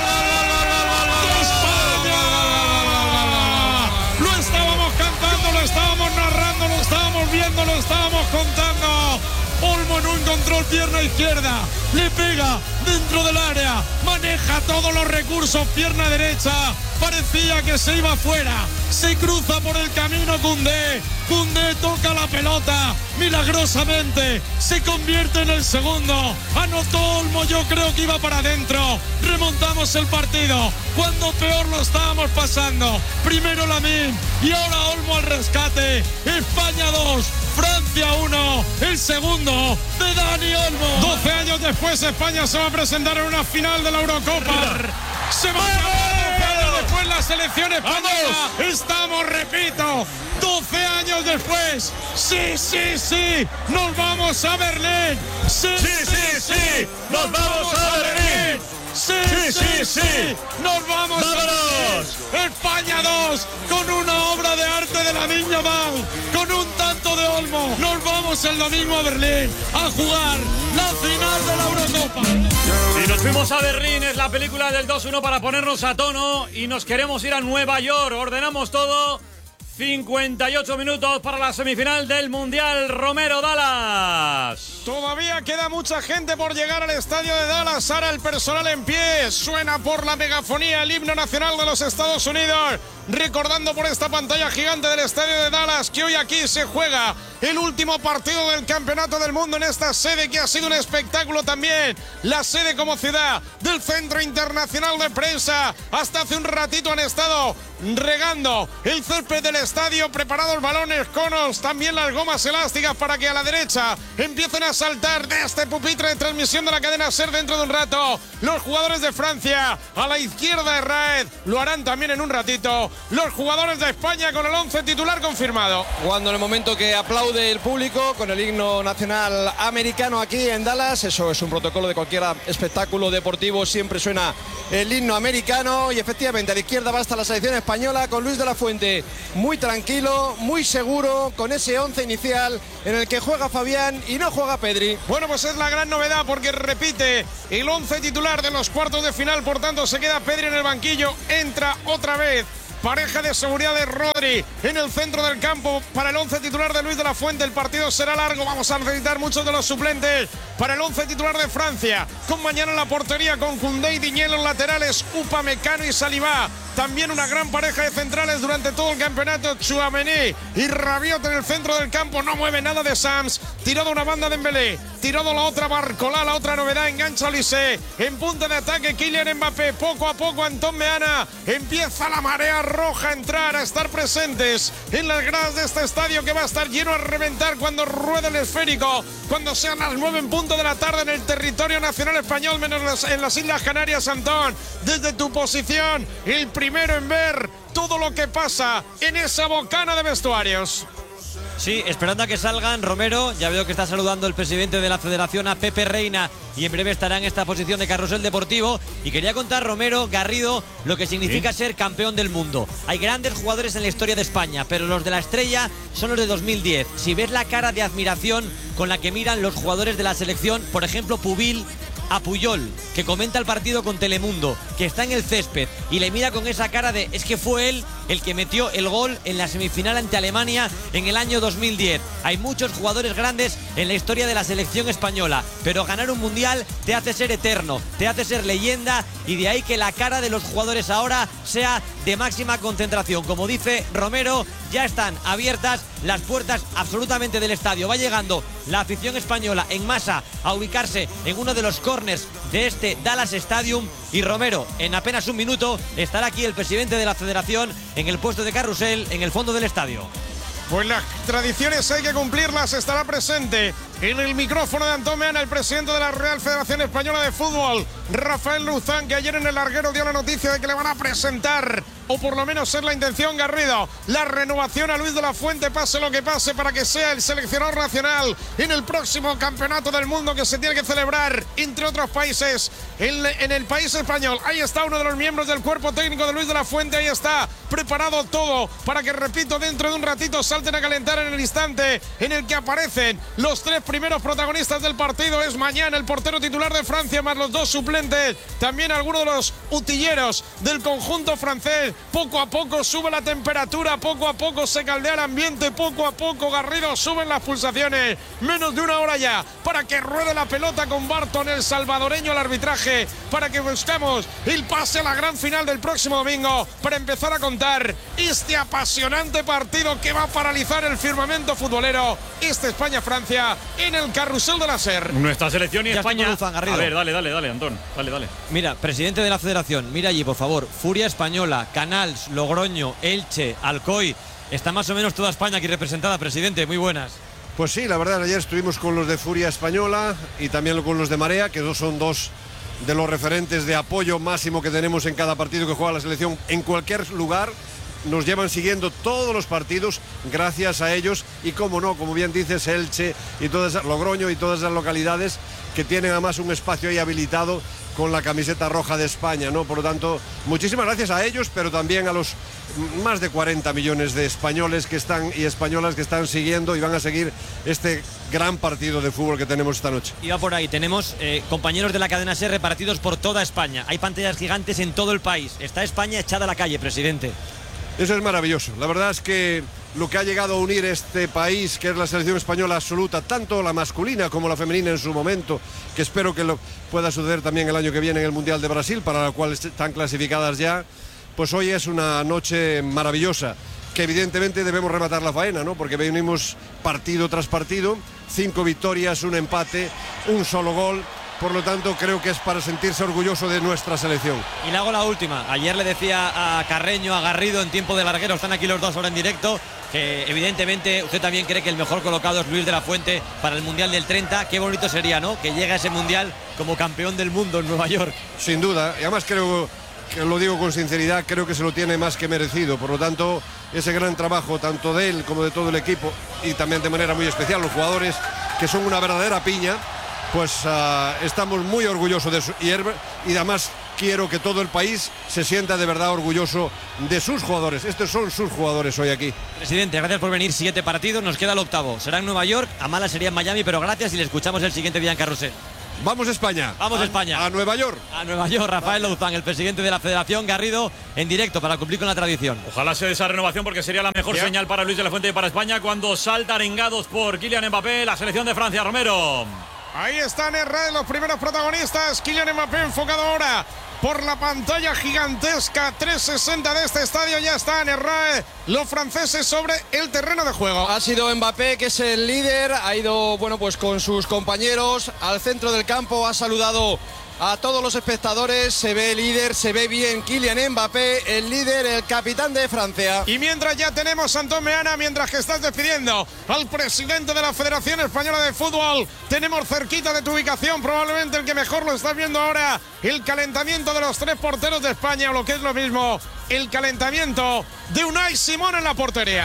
Lo estábamos cantando, lo estábamos narrando, lo estábamos viendo, lo estábamos contando. Olmo no encontró pierna izquierda, le pega dentro del área, maneja todos los recursos, pierna derecha, parecía que se iba fuera, se cruza por el camino Koundé, Koundé toca la pelota, milagrosamente se convierte en el segundo, anotó Olmo, yo creo que iba para adentro, remontamos el partido, cuando peor lo estábamos pasando, primero Lamine y ahora Olmo al rescate, España dos, Francia uno, el segundo de Dani Olmo. doce años después España se va a presentar en una final de la Eurocopa. Se va a acabar después la selección española. Estamos, repito, doce años después. Sí, sí, sí, nos vamos a Berlín. Sí, sí, sí, sí, nos vamos a Berlín. Sí, sí, sí, sí, nos vamos a ver. España dos, con una obra de arte de Lamine Yamal, con un tanto de Olmo. Nos vamos el domingo a Berlín a jugar la final de la Eurocopa. Y nos fuimos a Berlín, es la película del dos uno para ponernos a tono, y nos queremos ir a Nueva York. Ordenamos todo. cincuenta y ocho minutos para la semifinal del Mundial. Romero, Dallas. Todavía queda mucha gente por llegar al estadio de Dallas. Ahora el personal en pie. Suena por la megafonía el himno nacional de los Estados Unidos. Recordando por esta pantalla gigante del estadio de Dallas que hoy aquí se juega el último partido del Campeonato del Mundo en esta sede, que ha sido un espectáculo también. La sede como ciudad del Centro Internacional de Prensa. Hasta hace un ratito han estado regando el césped del estadio, preparados balones, conos, también las gomas elásticas para que a la derecha empiecen a saltar de este pupitre de transmisión de la cadena SER dentro de un rato los jugadores de Francia. A la izquierda de Raed lo harán también en un ratito. los jugadores de España con el once titular confirmado. Cuando en el momento que aplaude el público con el himno nacional americano aquí en Dallas, eso es un protocolo de cualquier espectáculo deportivo, siempre suena el himno americano y efectivamente a la izquierda va hasta la selección española con Luis de la Fuente muy tranquilo, muy seguro, con ese once inicial en el que juega Fabián y no juega Pedri. Bueno, pues es la gran novedad porque repite el once titular de los cuartos de final, por tanto se queda Pedri en el banquillo, entra otra vez pareja de seguridad de Rodri en el centro del campo para el once titular de Luis de la Fuente. El partido será largo, vamos a necesitar muchos de los suplentes para el once titular de Francia, con mañana en la portería con Koundé y Digne en los laterales, Upamecano y Saliba. También una gran pareja de centrales durante todo el campeonato, Tchouaméni y Rabiot en el centro del campo. No mueve nada de Sams, tirado una banda de Dembélé, tirado la otra Barcola, la otra novedad, engancha Olise, en punta de ataque Kylian Mbappé, poco a poco Antón Meana, empieza la marea roja a entrar, a estar presentes en las gradas de este estadio que va a estar lleno a reventar cuando ruede el esférico, cuando sean las nueve en punto de la tarde en el territorio nacional español, menos las, en las Islas Canarias. Antón, desde tu posición, el primero en ver todo lo que pasa en esa bocana de vestuarios. Sí, esperando a que salgan. Romero, ya veo que está saludando el presidente de la federación, a Pepe Reina, y en breve estará en esta posición de carrusel deportivo. Y quería contar, Romero, Garrido, lo que significa ¿Sí? ser campeón del mundo. Hay grandes jugadores en la historia de España, pero los de la estrella son los de dos mil diez. Si ves la cara de admiración con la que miran los jugadores de la selección, por ejemplo, Pubil, a Puyol, que comenta el partido con Telemundo, que está en el césped y le mira con esa cara de es que fue él el que metió el gol en la semifinal ante Alemania en el año dos mil diez. Hay muchos jugadores grandes en la historia de la selección española, pero ganar un mundial te hace ser eterno, te hace ser leyenda, y de ahí que la cara de los jugadores ahora sea de máxima concentración. Como dice Romero, ya están abiertas las puertas absolutamente del estadio. Va llegando la afición española en masa a ubicarse en uno de los corners de este Dallas Stadium, y Romero, en apenas un minuto estará aquí el presidente de la federación en el puesto de carrusel en el fondo del estadio. Pues las tradiciones hay que cumplirlas. Estará presente en el micrófono de Antón Meana el presidente de la Real Federación Española de Fútbol, Rafael Luzán, que ayer en el larguero dio la noticia de que le van a presentar, o por lo menos es la intención, Garrido, la renovación a Luis de la Fuente, pase lo que pase, para que sea el seleccionador nacional en el próximo campeonato del mundo que se tiene que celebrar, entre otros países, en, en el país español. Ahí está uno de los miembros del cuerpo técnico de Luis de la Fuente, ahí está preparado todo para que, repito, dentro de un ratito salten a calentar en el instante en el que aparecen los tres primeros protagonistas del partido. Es mañana el portero titular de Francia más los dos suplentes, también algunos de los utilleros del conjunto francés. Poco a poco sube la temperatura, poco a poco se caldea el ambiente, poco a poco, Garrido, suben las pulsaciones. Menos de una hora ya para que ruede la pelota con Barton, el salvadoreño, al arbitraje, para que buscamos el pase a la gran final del próximo domingo, para empezar a contar este apasionante partido que va a paralizar el firmamento futbolero, este España-Francia en el carrusel de la SER. Nuestra selección y ya España. Luzán, a ver, dale, dale, dale, Antón, dale, dale. Mira, presidente de la federación, mira allí, por favor. Furia Española, Canals, Logroño, Elche, Alcoy. Está más o menos toda España aquí representada, presidente. Muy buenas. Pues sí, la verdad, ayer estuvimos con los de Furia Española y también con los de Marea, que dos son dos de los referentes de apoyo máximo que tenemos en cada partido que juega la selección en cualquier lugar. Nos llevan siguiendo todos los partidos gracias a ellos, y como no, como bien dices, Elche y todas esas, Logroño y todas esas localidades que tienen además un espacio ahí habilitado con la camiseta roja de España, ¿no? Por lo tanto, muchísimas gracias a ellos, pero también a los más de cuarenta millones de españoles que están y españolas que están siguiendo y van a seguir este gran partido de fútbol que tenemos esta noche. Y va por ahí, tenemos eh, compañeros de la cadena SER repartidos por toda España. Hay pantallas gigantes en todo el país. Está España echada a la calle, presidente. Eso es maravilloso. La verdad es que lo que ha llegado a unir este país, que es la selección española absoluta, tanto la masculina como la femenina en su momento, que espero que lo pueda suceder también el año que viene en el Mundial de Brasil, para la cual están clasificadas ya, pues hoy es una noche maravillosa, que evidentemente debemos rematar la faena, ¿no? Porque venimos partido tras partido, cinco victorias, un empate, un solo gol. Por lo tanto, creo que es para sentirse orgulloso de nuestra selección. Y le hago la última. Ayer le decía a Carreño, a Garrido, en tiempo de larguero, están aquí los dos ahora en directo, que evidentemente usted también cree que el mejor colocado es Luis de la Fuente para el Mundial del treinta. Qué bonito sería, ¿no? Que llegue a ese Mundial como campeón del mundo en Nueva York. Sin duda. Y además creo que lo digo con sinceridad, creo que se lo tiene más que merecido. Por lo tanto, ese gran trabajo, tanto de él como de todo el equipo, y también de manera muy especial los jugadores, que son una verdadera piña, pues uh, estamos muy orgullosos de su, y, y además quiero que todo el país se sienta de verdad orgulloso de sus jugadores. Estos son sus jugadores hoy aquí. Presidente, gracias por venir. Siete partidos, nos queda el octavo. Será en Nueva York, a mala sería en Miami, pero gracias y le escuchamos el siguiente día en Carrusel. Vamos a España. Vamos a, a España. A Nueva York. A Nueva York, Rafael Louzán, el presidente de la Federación, Garrido, en directo para cumplir con la tradición. Ojalá sea esa renovación porque sería la mejor yeah. señal para Luis de la Fuente y para España cuando salta arengados por Kylian Mbappé, la selección de Francia. Romero. Ahí están en red los primeros protagonistas. Kylian Mbappé enfocado ahora por la pantalla gigantesca trescientos sesenta de este estadio. Ya están en R A E los franceses sobre el terreno de juego. Ha sido Mbappé, que es el líder, ha ido bueno pues con sus compañeros al centro del campo, ha saludado a todos los espectadores, se ve líder, se ve bien Kylian Mbappé, el líder, el capitán de Francia. Y mientras ya tenemos a Antón Meana, mientras que estás despidiendo al presidente de la Federación Española de Fútbol, tenemos cerquita de tu ubicación, probablemente el que mejor lo estás viendo ahora, el calentamiento de los tres porteros de España, o lo que es lo mismo, el calentamiento de Unai Simón en la portería.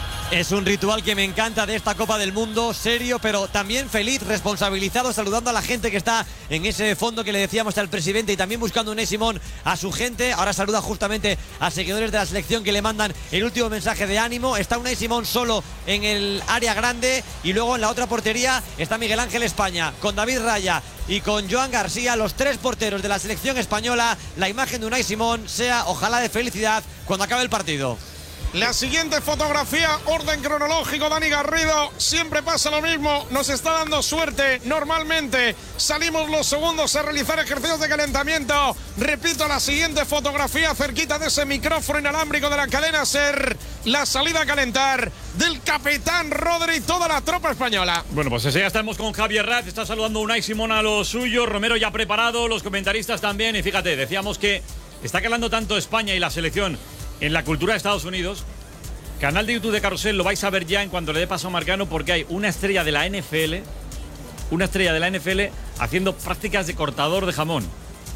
Es un ritual que me encanta de esta Copa del Mundo, serio, pero también feliz, responsabilizado, saludando a la gente que está en ese fondo que le decíamos al presidente y también buscando Unai Simón a su gente. Ahora saluda justamente a seguidores de la selección que le mandan el último mensaje de ánimo. Está Unai Simón solo en el área grande y luego en la otra portería está Miguel Ángel España con David Raya y con Joan García, los tres porteros de la selección española. La imagen de Unai Simón sea, ojalá, de felicidad cuando acabe el partido. La siguiente fotografía, orden cronológico, Dani Garrido, siempre pasa lo mismo, nos está dando suerte, normalmente salimos los segundos a realizar ejercicios de calentamiento. Repito, la siguiente fotografía cerquita de ese micrófono inalámbrico de la cadena SER, la salida a calentar del capitán Rodri y toda la tropa española. Bueno, pues ya estamos con Javier Raz, está saludando Unai Simón a lo suyo, Romero ya preparado, los comentaristas también, y fíjate, decíamos que está calando tanto España y la selección en la cultura de Estados Unidos. Canal de YouTube de Carrusel lo vais a ver ya en cuanto le dé paso a Marcano, porque hay una estrella de la N F L, una estrella de la N F L haciendo prácticas de cortador de jamón.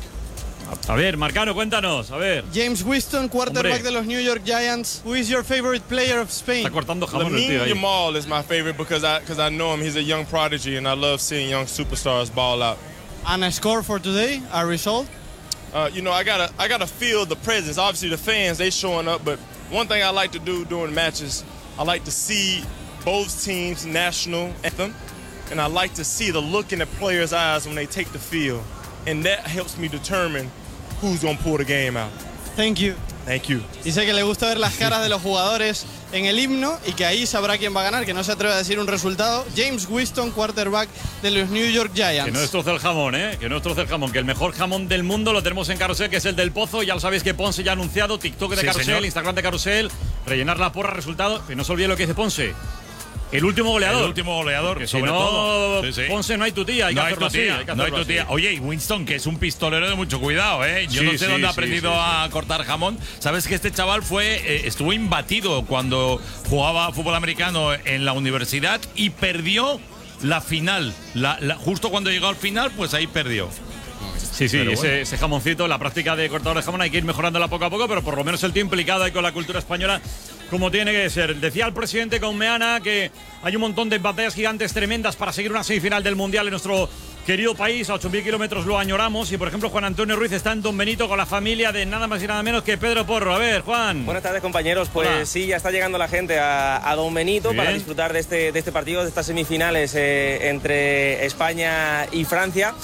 A ver, Marcano, cuéntanos, a ver. James Winston, quarterback Hombre. de los New York Giants. Who is your favorite player of Spain? Está cortando jamón el tío Lamine ahí. Yamal is my favorite because I because I know him. He's a young prodigy and I love seeing young superstars ball out. And a score for today, a result? Uh, you know, I gotta I gotta feel the presence. Obviously, the fans, they showing up, but one thing I like to do during matches, I like to see both teams' national anthem, and I like to see the look in the players' eyes when they take the field, and that helps me determine who's gonna pull the game out. Thank you. Thank you. Dice que le gusta ver las caras de los jugadores en el himno y que ahí sabrá quién va a ganar, que no se atreve a decir un resultado. James Winston, quarterback de los New York Giants. Que no destroce el jamón, ¿eh? Que no destroce el jamón. Que el mejor jamón del mundo lo tenemos en Carrusel, que es el del Pozo. Ya lo sabéis que Ponce ya ha anunciado. TikTok de Sí, Carrusel, señor. Instagram de Carrusel. Rellenar la porra, resultado. Que no se olvide lo que dice Ponce. El último goleador. El último goleador, Porque sobre si no, todo. Sí, sí. Ponce, no hay tu tía. Hay que no hay hacerlo tu tía, así, hay que no hay hacerlo tu tía. así. Oye, y Winston, que es un pistolero de mucho cuidado, ¿eh? Yo Sí, no sé sí, dónde ha sí, aprendido sí, sí. a cortar jamón. Sabes que este chaval fue eh, estuvo imbatido cuando jugaba fútbol americano en la universidad y perdió la final. La, la- justo cuando llegó al final, pues ahí perdió. Sí, sí, Pero ese, bueno. ese jamoncito, la práctica de cortador de jamón hay que ir mejorándola poco a poco, pero por lo menos el tío implicado ahí con la cultura española como tiene que ser. Decía el presidente con Meana que hay un montón de batallas gigantes tremendas para seguir una semifinal del Mundial en nuestro querido país. A ocho mil kilómetros lo añoramos y, por ejemplo, Juan Antonio Ruiz está en Don Benito con la familia de nada más y nada menos que Pedro Porro. A ver, Juan. Buenas tardes, compañeros. Pues Hola. sí, ya está llegando la gente a, a Don Benito Muy para bien. disfrutar de este, de este partido, de estas semifinales eh, entre España y Francia.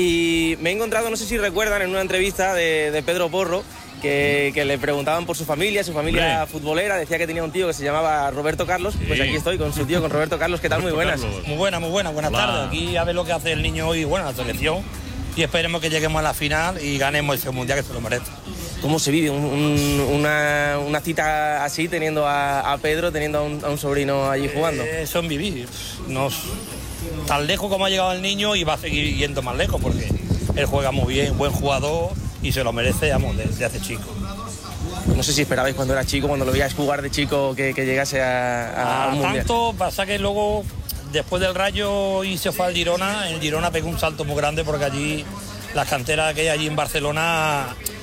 Y me he encontrado, no sé si recuerdan, en una entrevista de, de Pedro Porro, que, que le preguntaban por su familia, su familia Hombre. futbolera. Decía que tenía un tío que se llamaba Roberto Carlos. Pues aquí estoy con su tío, con Roberto Carlos. ¿Qué tal? Muy buenas. Muy buena, muy buena. Buenas Hola. tardes. Aquí a ver lo que hace el niño hoy, bueno, la selección. Y esperemos que lleguemos a la final y ganemos ese mundial que se lo merece. ¿Cómo se vive un- un- una, una cita así, teniendo a, a Pedro, teniendo a un, a un sobrino allí jugando? Eh, Eso es vivir. Nos, tan lejos como ha llegado el niño y va a seguir yendo más lejos porque él juega muy bien, buen jugador y se lo merece, vamos, desde hace chico. No sé si esperabais cuando era chico, cuando lo veíais jugar de chico, que, que llegase a, a, A un mundial. tanto, pasa que luego, después del Rayo y se fue al Girona, el Girona pegó un salto muy grande porque allí, las canteras que hay allí en Barcelona,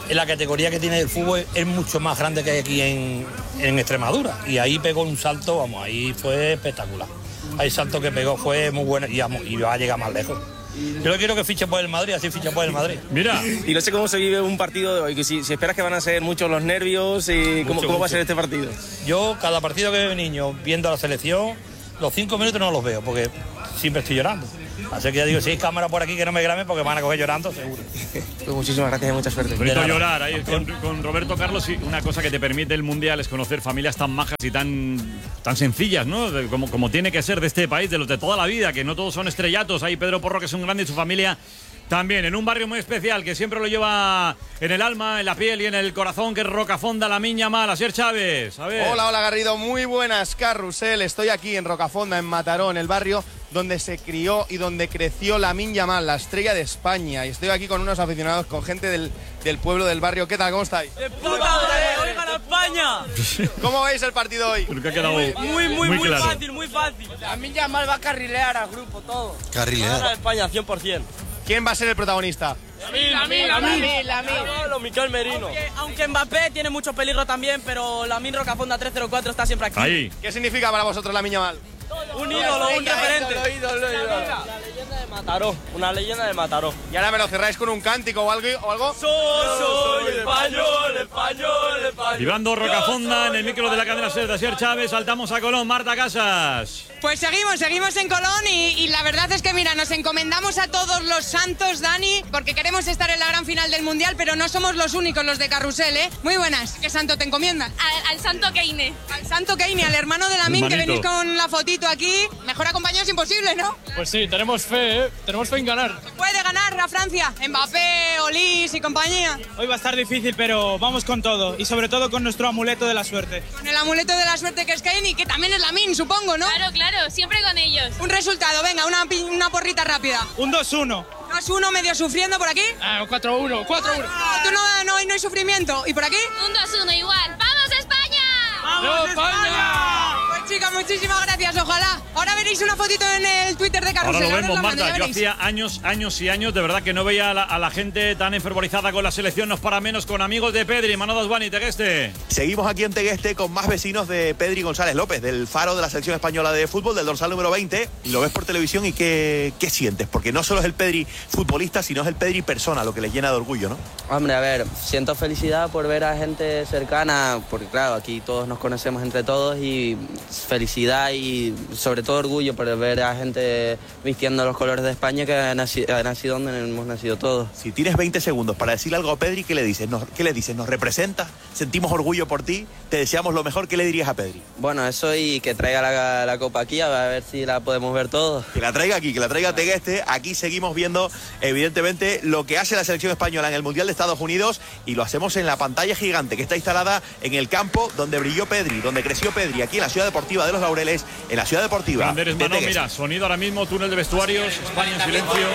en la categoría que tiene el fútbol es mucho más grande que aquí en, en Extremadura. Y ahí pegó un salto, vamos, ahí fue espectacular. Ahí el salto que pegó fue muy bueno y, vamos, y va a llegar más lejos. Yo no quiero que fiche por el Madrid, así ficha por el Madrid. Mira. Y no sé cómo se vive un partido de hoy, que si, si esperas que van a ser muchos los nervios y Mucho, cómo, cómo mucho. va a ser este partido. Yo, cada partido que veo niño viendo a la selección, los cinco minutos no los veo, porque siempre estoy llorando. Así que ya digo, si hay cámara por aquí que no me graben porque me van a coger llorando, seguro. Pues muchísimas gracias y mucha suerte. Bonito llorar ahí con, con Roberto Carlos, y una cosa que te permite el Mundial es conocer familias tan majas y tan, tan sencillas, ¿no? De- como, como tiene que ser de este país, de los de toda la vida, que no todos son estrellatos. Ahí Pedro Porro, que es un grande, y su familia también, en un barrio muy especial que siempre lo lleva en el alma, en la piel y en el corazón, que es Rocafonda, la Miña Mal. Asier Chávez, a ver. Hola, hola Garrido, muy buenas, Carrusel. Estoy aquí en Rocafonda, en Mataró, en el barrio donde se crió y donde creció Lamine Yamal, la estrella de España. Y estoy aquí con unos aficionados, con gente del, del pueblo, del barrio. ¿Qué tal? ¿Cómo estáis? ¡De puta madre! ¡Hoy gana España! ¿Cómo veis el partido hoy? Creo que ha quedado Muy, muy, muy, muy muy claro. fácil, muy fácil. Lamine Yamal va a carrilear al grupo, todo. Carrilear. Gana España, cien por cien. ¿Quién va a ser el protagonista? Lamine, Lamine, Lamine. Miquel Merino. Aunque, aunque Mbappé tiene mucho peligro también, pero Lamine Rocafonda tres cero cuatro está siempre aquí. Ahí. ¿Qué significa para vosotros Lamine Yamal? Un ídolo, un referente. ídolo, ídolo, ídolo. La leyenda de Mataró, una leyenda de Mataró. Y ahora me lo cerráis con un cántico o algo. O algo? Soy, soy español, español, español. Vibrando Rocafonda en el micro de la cadena SER de Asier Chávez. Saltamos a Colón, Marta Casas. Pues seguimos, seguimos en Colón y, y la verdad es que, mira, nos encomendamos a todos los santos, Dani, porque queremos estar en la gran final del Mundial, pero no somos los únicos los de Carrusel, ¿eh? Muy buenas. ¿Qué santo te encomiendas? Al, al santo Keine. Al santo Keine, al hermano de Lamine, que venís con la fotito aquí. Mejor acompañado es imposible, ¿no? Pues sí, tenemos fe, ¿eh? Tenemos fe en ganar. Puede ganar a Francia. Mbappé, Olís y compañía. Hoy va a estar difícil, pero vamos con todo. Y sobre todo con nuestro amuleto de la suerte. Con el amuleto de la suerte que es Keine, que también es Lamine, supongo, ¿no? Claro, claro, siempre con ellos. Un resultado, venga, una, pi- una porrita rápida. Un dos uno. dos uno, medio sufriendo por aquí. Ah, cuatro uno, cuatro uno. Ah, tú no, no, no hay sufrimiento. ¿Y por aquí? Un dos uno igual. ¡Vamos España! ¡Vamos España! Pues chicas, muchísimas gracias, ojalá. Ahora veréis una fotito en el Twitter de Carrusel. Ahora lo os vemos, la mando, Marta. ya Yo veréis. hacía años, años y años, de verdad, que no veía a la, a la gente tan enfervorizada con la selección. No es para menos, con amigos de Pedri, Manodas Bani, Tegueste. Seguimos aquí en Tegueste con más vecinos de Pedri González López, del faro de la selección española de fútbol, del dorsal número veinte. Y lo ves por televisión y ¿qué, qué sientes? Porque no solo es el Pedri futbolista, sino es el Pedri persona, lo que le llena de orgullo, ¿no? Hombre, a ver, siento felicidad por ver a gente cercana, porque claro, aquí todos nos conocemos entre todos y felicidad y sobre todo orgullo por ver a gente vistiendo los colores de España que ha nacido, ha nacido donde hemos nacido todos. Si tienes veinte segundos para decirle algo a Pedri, ¿qué le dices? Nos, ¿Qué le dices? ¿Nos representa? ¿Sentimos orgullo por ti? ¿Te deseamos lo mejor? ¿Qué le dirías a Pedri? Bueno, eso y que traiga la, la copa aquí a ver si la podemos ver todos. Que la traiga aquí, que la traiga a Tegueste. Aquí seguimos viendo, evidentemente, lo que hace la selección española en el Mundial de Estados Unidos y lo hacemos en la pantalla gigante que está instalada en el campo donde brilló Pedri, donde creció Pedri, aquí en la Ciudad Deportiva de Los Laureles, en la Ciudad Deportiva Anderes de Manón, Tegueste. mira, sonido ahora mismo, túnel de vestuarios, España en silencio.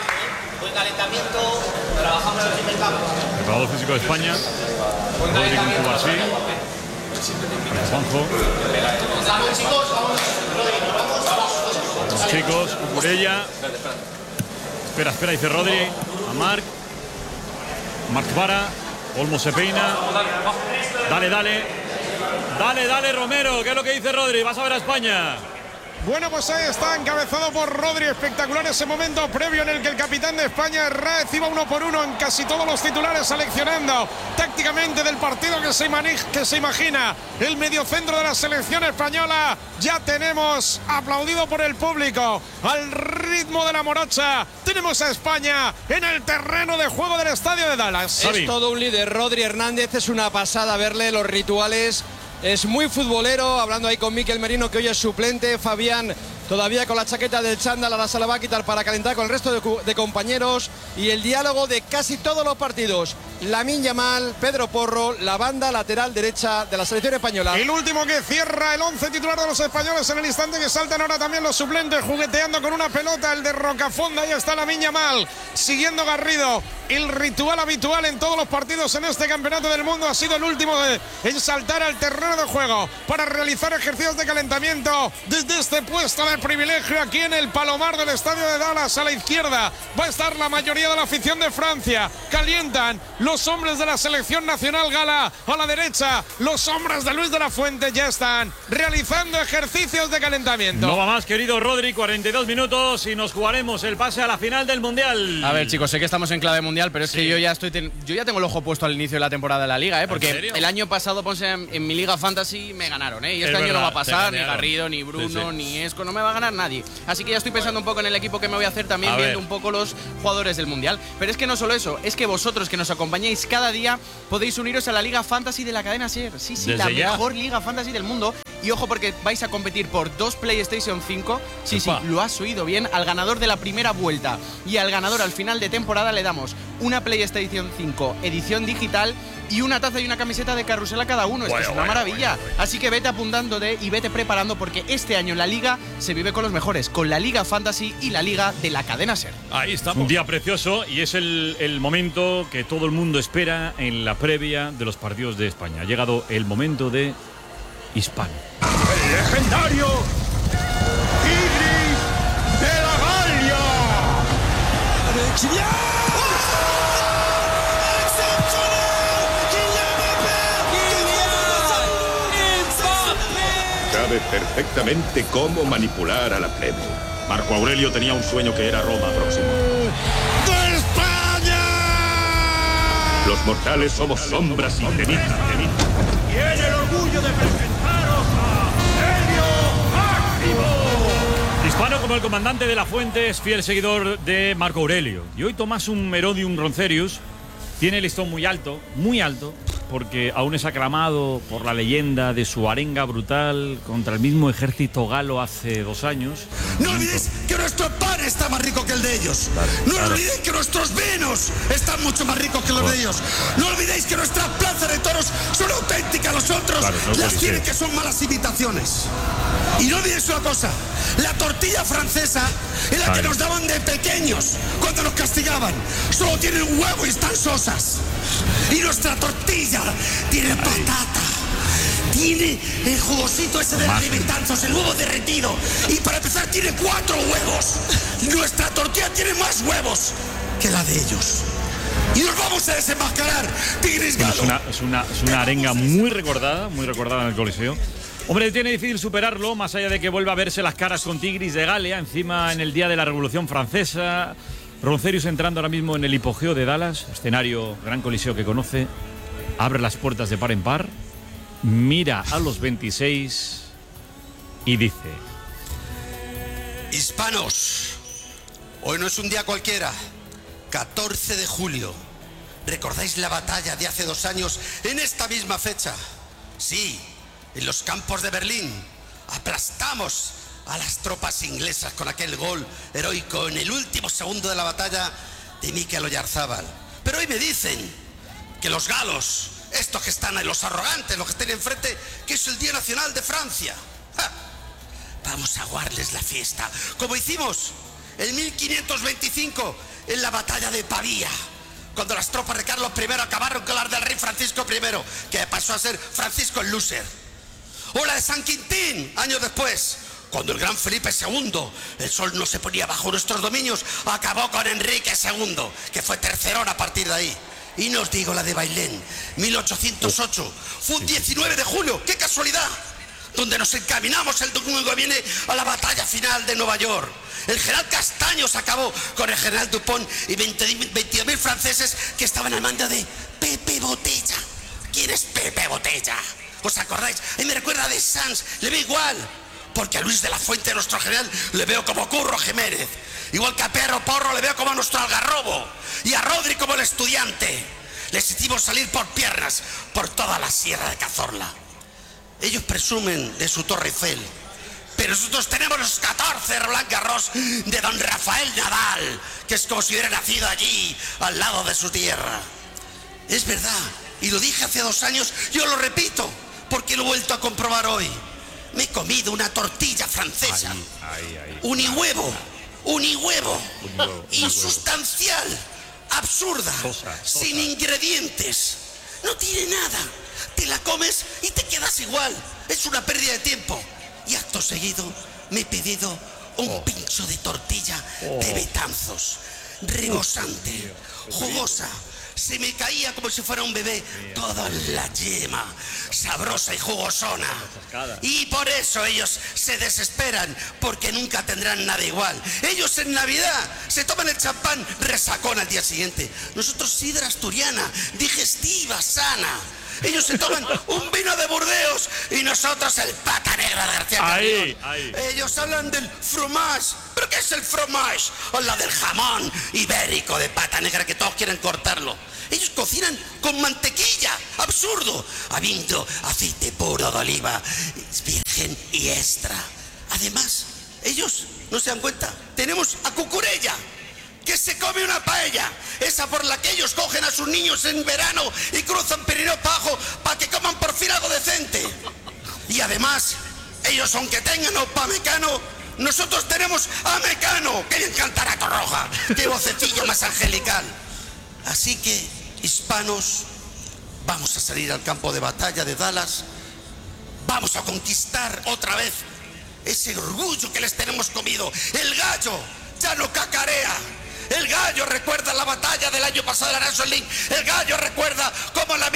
Buen calentamiento, trabajamos en el campo. Preparador físico de España. Rodri con Cubarsí. Juanjo. Vamos chicos, vamos. Los chicos, Cucurella. Espera, espera, dice Rodri. A Marc. Marc para. Olmo se peina. Dale, dale. Dale, dale, Romero. ¿Qué es lo que dice Rodri? Vas a ver a España. Bueno, pues ahí está, encabezado por Rodri. Espectacular ese momento previo en el que el capitán de España, Herráez, iba uno por uno en casi todos los titulares, seleccionando tácticamente del partido que se, que se imagina el mediocentro de la selección española. Ya tenemos, aplaudido por el público, al ritmo de la morocha, tenemos a España en el terreno de juego del estadio de Dallas. Es todo un líder. Rodri Hernández, es una pasada verle los rituales. Es muy futbolero, hablando ahí con Miquel Merino, que hoy es suplente. Fabián todavía con la chaqueta del chándal, ahora se la va a quitar para calentar con el resto de, de compañeros. Y el diálogo de casi todos los partidos. Lamine Yamal, Pedro Porro, la banda lateral derecha de la selección española. El último que cierra el once titular de los españoles en el instante que saltan ahora también los suplentes, jugueteando con una pelota, el de Rocafonda. Ahí está Lamine Yamal, siguiendo Garrido El ritual habitual en todos los partidos en este campeonato del mundo ha sido el último de, en saltar al terreno de juego para realizar ejercicios de calentamiento desde este puesto de privilegio aquí en el Palomar del estadio de Dallas. A la izquierda va a estar la mayoría de la afición de Francia. Calientan los hombres de la selección nacional gala. A la derecha, los hombres de Luis de la Fuente ya están realizando ejercicios de calentamiento. No va más, querido Rodri, cuarenta y dos minutos y nos jugaremos el pase a la final del Mundial. A ver, chicos, sé que estamos en clave mundial, pero es sí. que yo ya estoy ten... yo ya tengo el ojo puesto al inicio de la temporada de la Liga, ¿eh? Porque el año pasado, Ponce, en, en mi Liga Fantasy me ganaron, ¿eh? Y este es año verdad, no va a pasar, ni Garrido, ni Bruno, sí, sí. ni Esco, no me va a ganar nadie. Así que ya estoy pensando un poco en el equipo que me voy a hacer también, a viendo ver. un poco los jugadores del Mundial. Pero es que no solo eso, es que vosotros que nos acompañáis cada día podéis uniros a la Liga Fantasy de la cadena SER. Sí, sí, Desde la ya. mejor Liga Fantasy del mundo. Y ojo, porque vais a competir por dos PlayStation cinco. Sí, Epa. sí, lo has oído bien. Al ganador de la primera vuelta y al ganador al final de temporada le damos una PlayStation cinco edición digital y una taza y una camiseta de Carrusel a cada uno. Esto bueno, es una bueno, maravilla. Bueno, bueno. Así que vete apuntándote y vete preparando, porque este año la Liga se vive con los mejores, con la Liga Fantasy y la Liga de la cadena SER. Ahí estamos. Un día precioso y es el, el momento que todo el mundo espera en la previa de los partidos de España. Ha llegado el momento de Hispano. El legendario Tigris de la Galia. Sabe perfectamente cómo manipular a la plebe. Marco Aurelio tenía un sueño que era Roma próximo. ¡De España! Los mortales somos sombras y cenizas. Tiene el orgullo de presentaros a Helio Máximo. Hispano, como el comandante de la Fuente, es fiel seguidor de Marco Aurelio. Y hoy Tomás un Herodium Roncerius tiene el listón muy alto, muy alto, porque aún es aclamado por la leyenda de su arenga brutal contra el mismo ejército galo hace dos años. No olvidéis que nuestro pan está más rico que el de ellos. Claro, no claro. olvidéis que nuestros vinos están mucho más ricos que los claro. de ellos. No olvidéis que nuestras plazas de toros son auténticas, los otros claro, no las tienen que son malas imitaciones. Y no olvidéis una cosa, la tortilla francesa es la Ay. que nos daban de pequeños cuando nos castigaban. Solo tienen huevo y están sosas. Y nuestra tortilla tiene patata, tiene el jugosito ese de alimentanzos, el huevo derretido. Y para empezar tiene cuatro huevos. Nuestra tortilla tiene más huevos que la de ellos. Y nos vamos a desenmascarar, Tigris Galo. Es una, es una, es una arenga muy recordada, muy recordada en el Coliseo. Hombre, tiene difícil superarlo, más allá de que vuelva a verse las caras con Tigris de Galia, encima en el día de la Revolución Francesa. Roncerius entrando ahora mismo en el hipogeo de Dallas, escenario, gran coliseo que conoce, abre las puertas de par en par, mira a los veintiséis y dice: Hispanos, hoy no es un día cualquiera, catorce de julio. ¿Recordáis la batalla de hace dos años en esta misma fecha? Sí, en los campos de Berlín aplastamos a las tropas inglesas con aquel gol heroico en el último segundo de la batalla de Mikel Oyarzábal. Pero hoy me dicen que los galos, estos que están ahí, los arrogantes, los que están enfrente, que es el Día Nacional de Francia. ¡Ja! Vamos a aguarles la fiesta, como hicimos en mil quinientos veinticinco en la batalla de Pavía, cuando las tropas de Carlos primero acabaron con las del rey Francisco primero, que pasó a ser Francisco el Lúcer. O la de San Quintín, años después, cuando el gran Felipe segundo, el sol no se ponía bajo nuestros dominios, acabó con Enrique segundo, que fue tercerón a partir de ahí. Y no os digo la de Bailén, mil ochocientos ocho, fue un diecinueve de julio, ¡qué casualidad! Donde nos encaminamos el domingo que viene a la batalla final de Nueva York. El general Castaños acabó con el general Dupont y veintidós mil franceses que estaban al mando de Pepe Botella. ¿Quién es Pepe Botella? ¿Os acordáis? A mí me recuerda de Sanz, le veo igual. Porque a Luis de la Fuente, nuestro general, le veo como Curro Jiménez. Igual que a Pedro Porro le veo como a nuestro Algarrobo. Y a Rodri como el estudiante. Les hicimos salir por piernas por toda la sierra de Cazorla. Ellos presumen de su Torre Eiffel, pero nosotros tenemos los catorce Roland Garros de don Rafael Nadal, que es como si hubiera nacido allí, al lado de su tierra. Es verdad, y lo dije hace dos años, yo lo repito, porque lo he vuelto a comprobar hoy. Me he comido una tortilla francesa, ahí, ahí, ahí. unihuevo, unihuevo, insustancial, absurda, Sosa, sosa. sin ingredientes. No tiene nada. Te la comes y te quedas igual. Es una pérdida de tiempo. Y acto seguido me he pedido un oh. pincho de tortilla oh. de Betanzos. Rebosante, jugosa. Se me caía como si fuera un bebé toda la yema, sabrosa y jugosona. Y por eso ellos se desesperan, porque nunca tendrán nada igual. Ellos en Navidad se toman el champán resacón al día siguiente. Nosotros sidra asturiana, digestiva, sana. Ellos se toman un vino de Burdeos y nosotros el pata negra de García ahí, Carrión. ahí. Ellos hablan del fromage. ¿Pero qué es el fromage? O la del jamón ibérico de pata negra que todos quieren cortarlo. Ellos cocinan con mantequilla. Absurdo. Habiendo aceite puro de oliva, virgen y extra. Además, ellos no se dan cuenta. Tenemos a Cucurella, que se come una paella, esa por la que ellos cogen a sus niños en verano y cruzan Pirineo para abajo para que coman por fin algo decente. Y además, ellos aunque tengan opa Mecano, nosotros tenemos a Mecano, que le encantará Torroja, qué vocecillo más angelical. Así que, hispanos, vamos a salir al campo de batalla de Dallas, vamos a conquistar otra vez ese orgullo que les tenemos comido. El gallo ya no cacarea. El gallo recuerda la batalla del año pasado de la National League. El gallo recuerda cómo la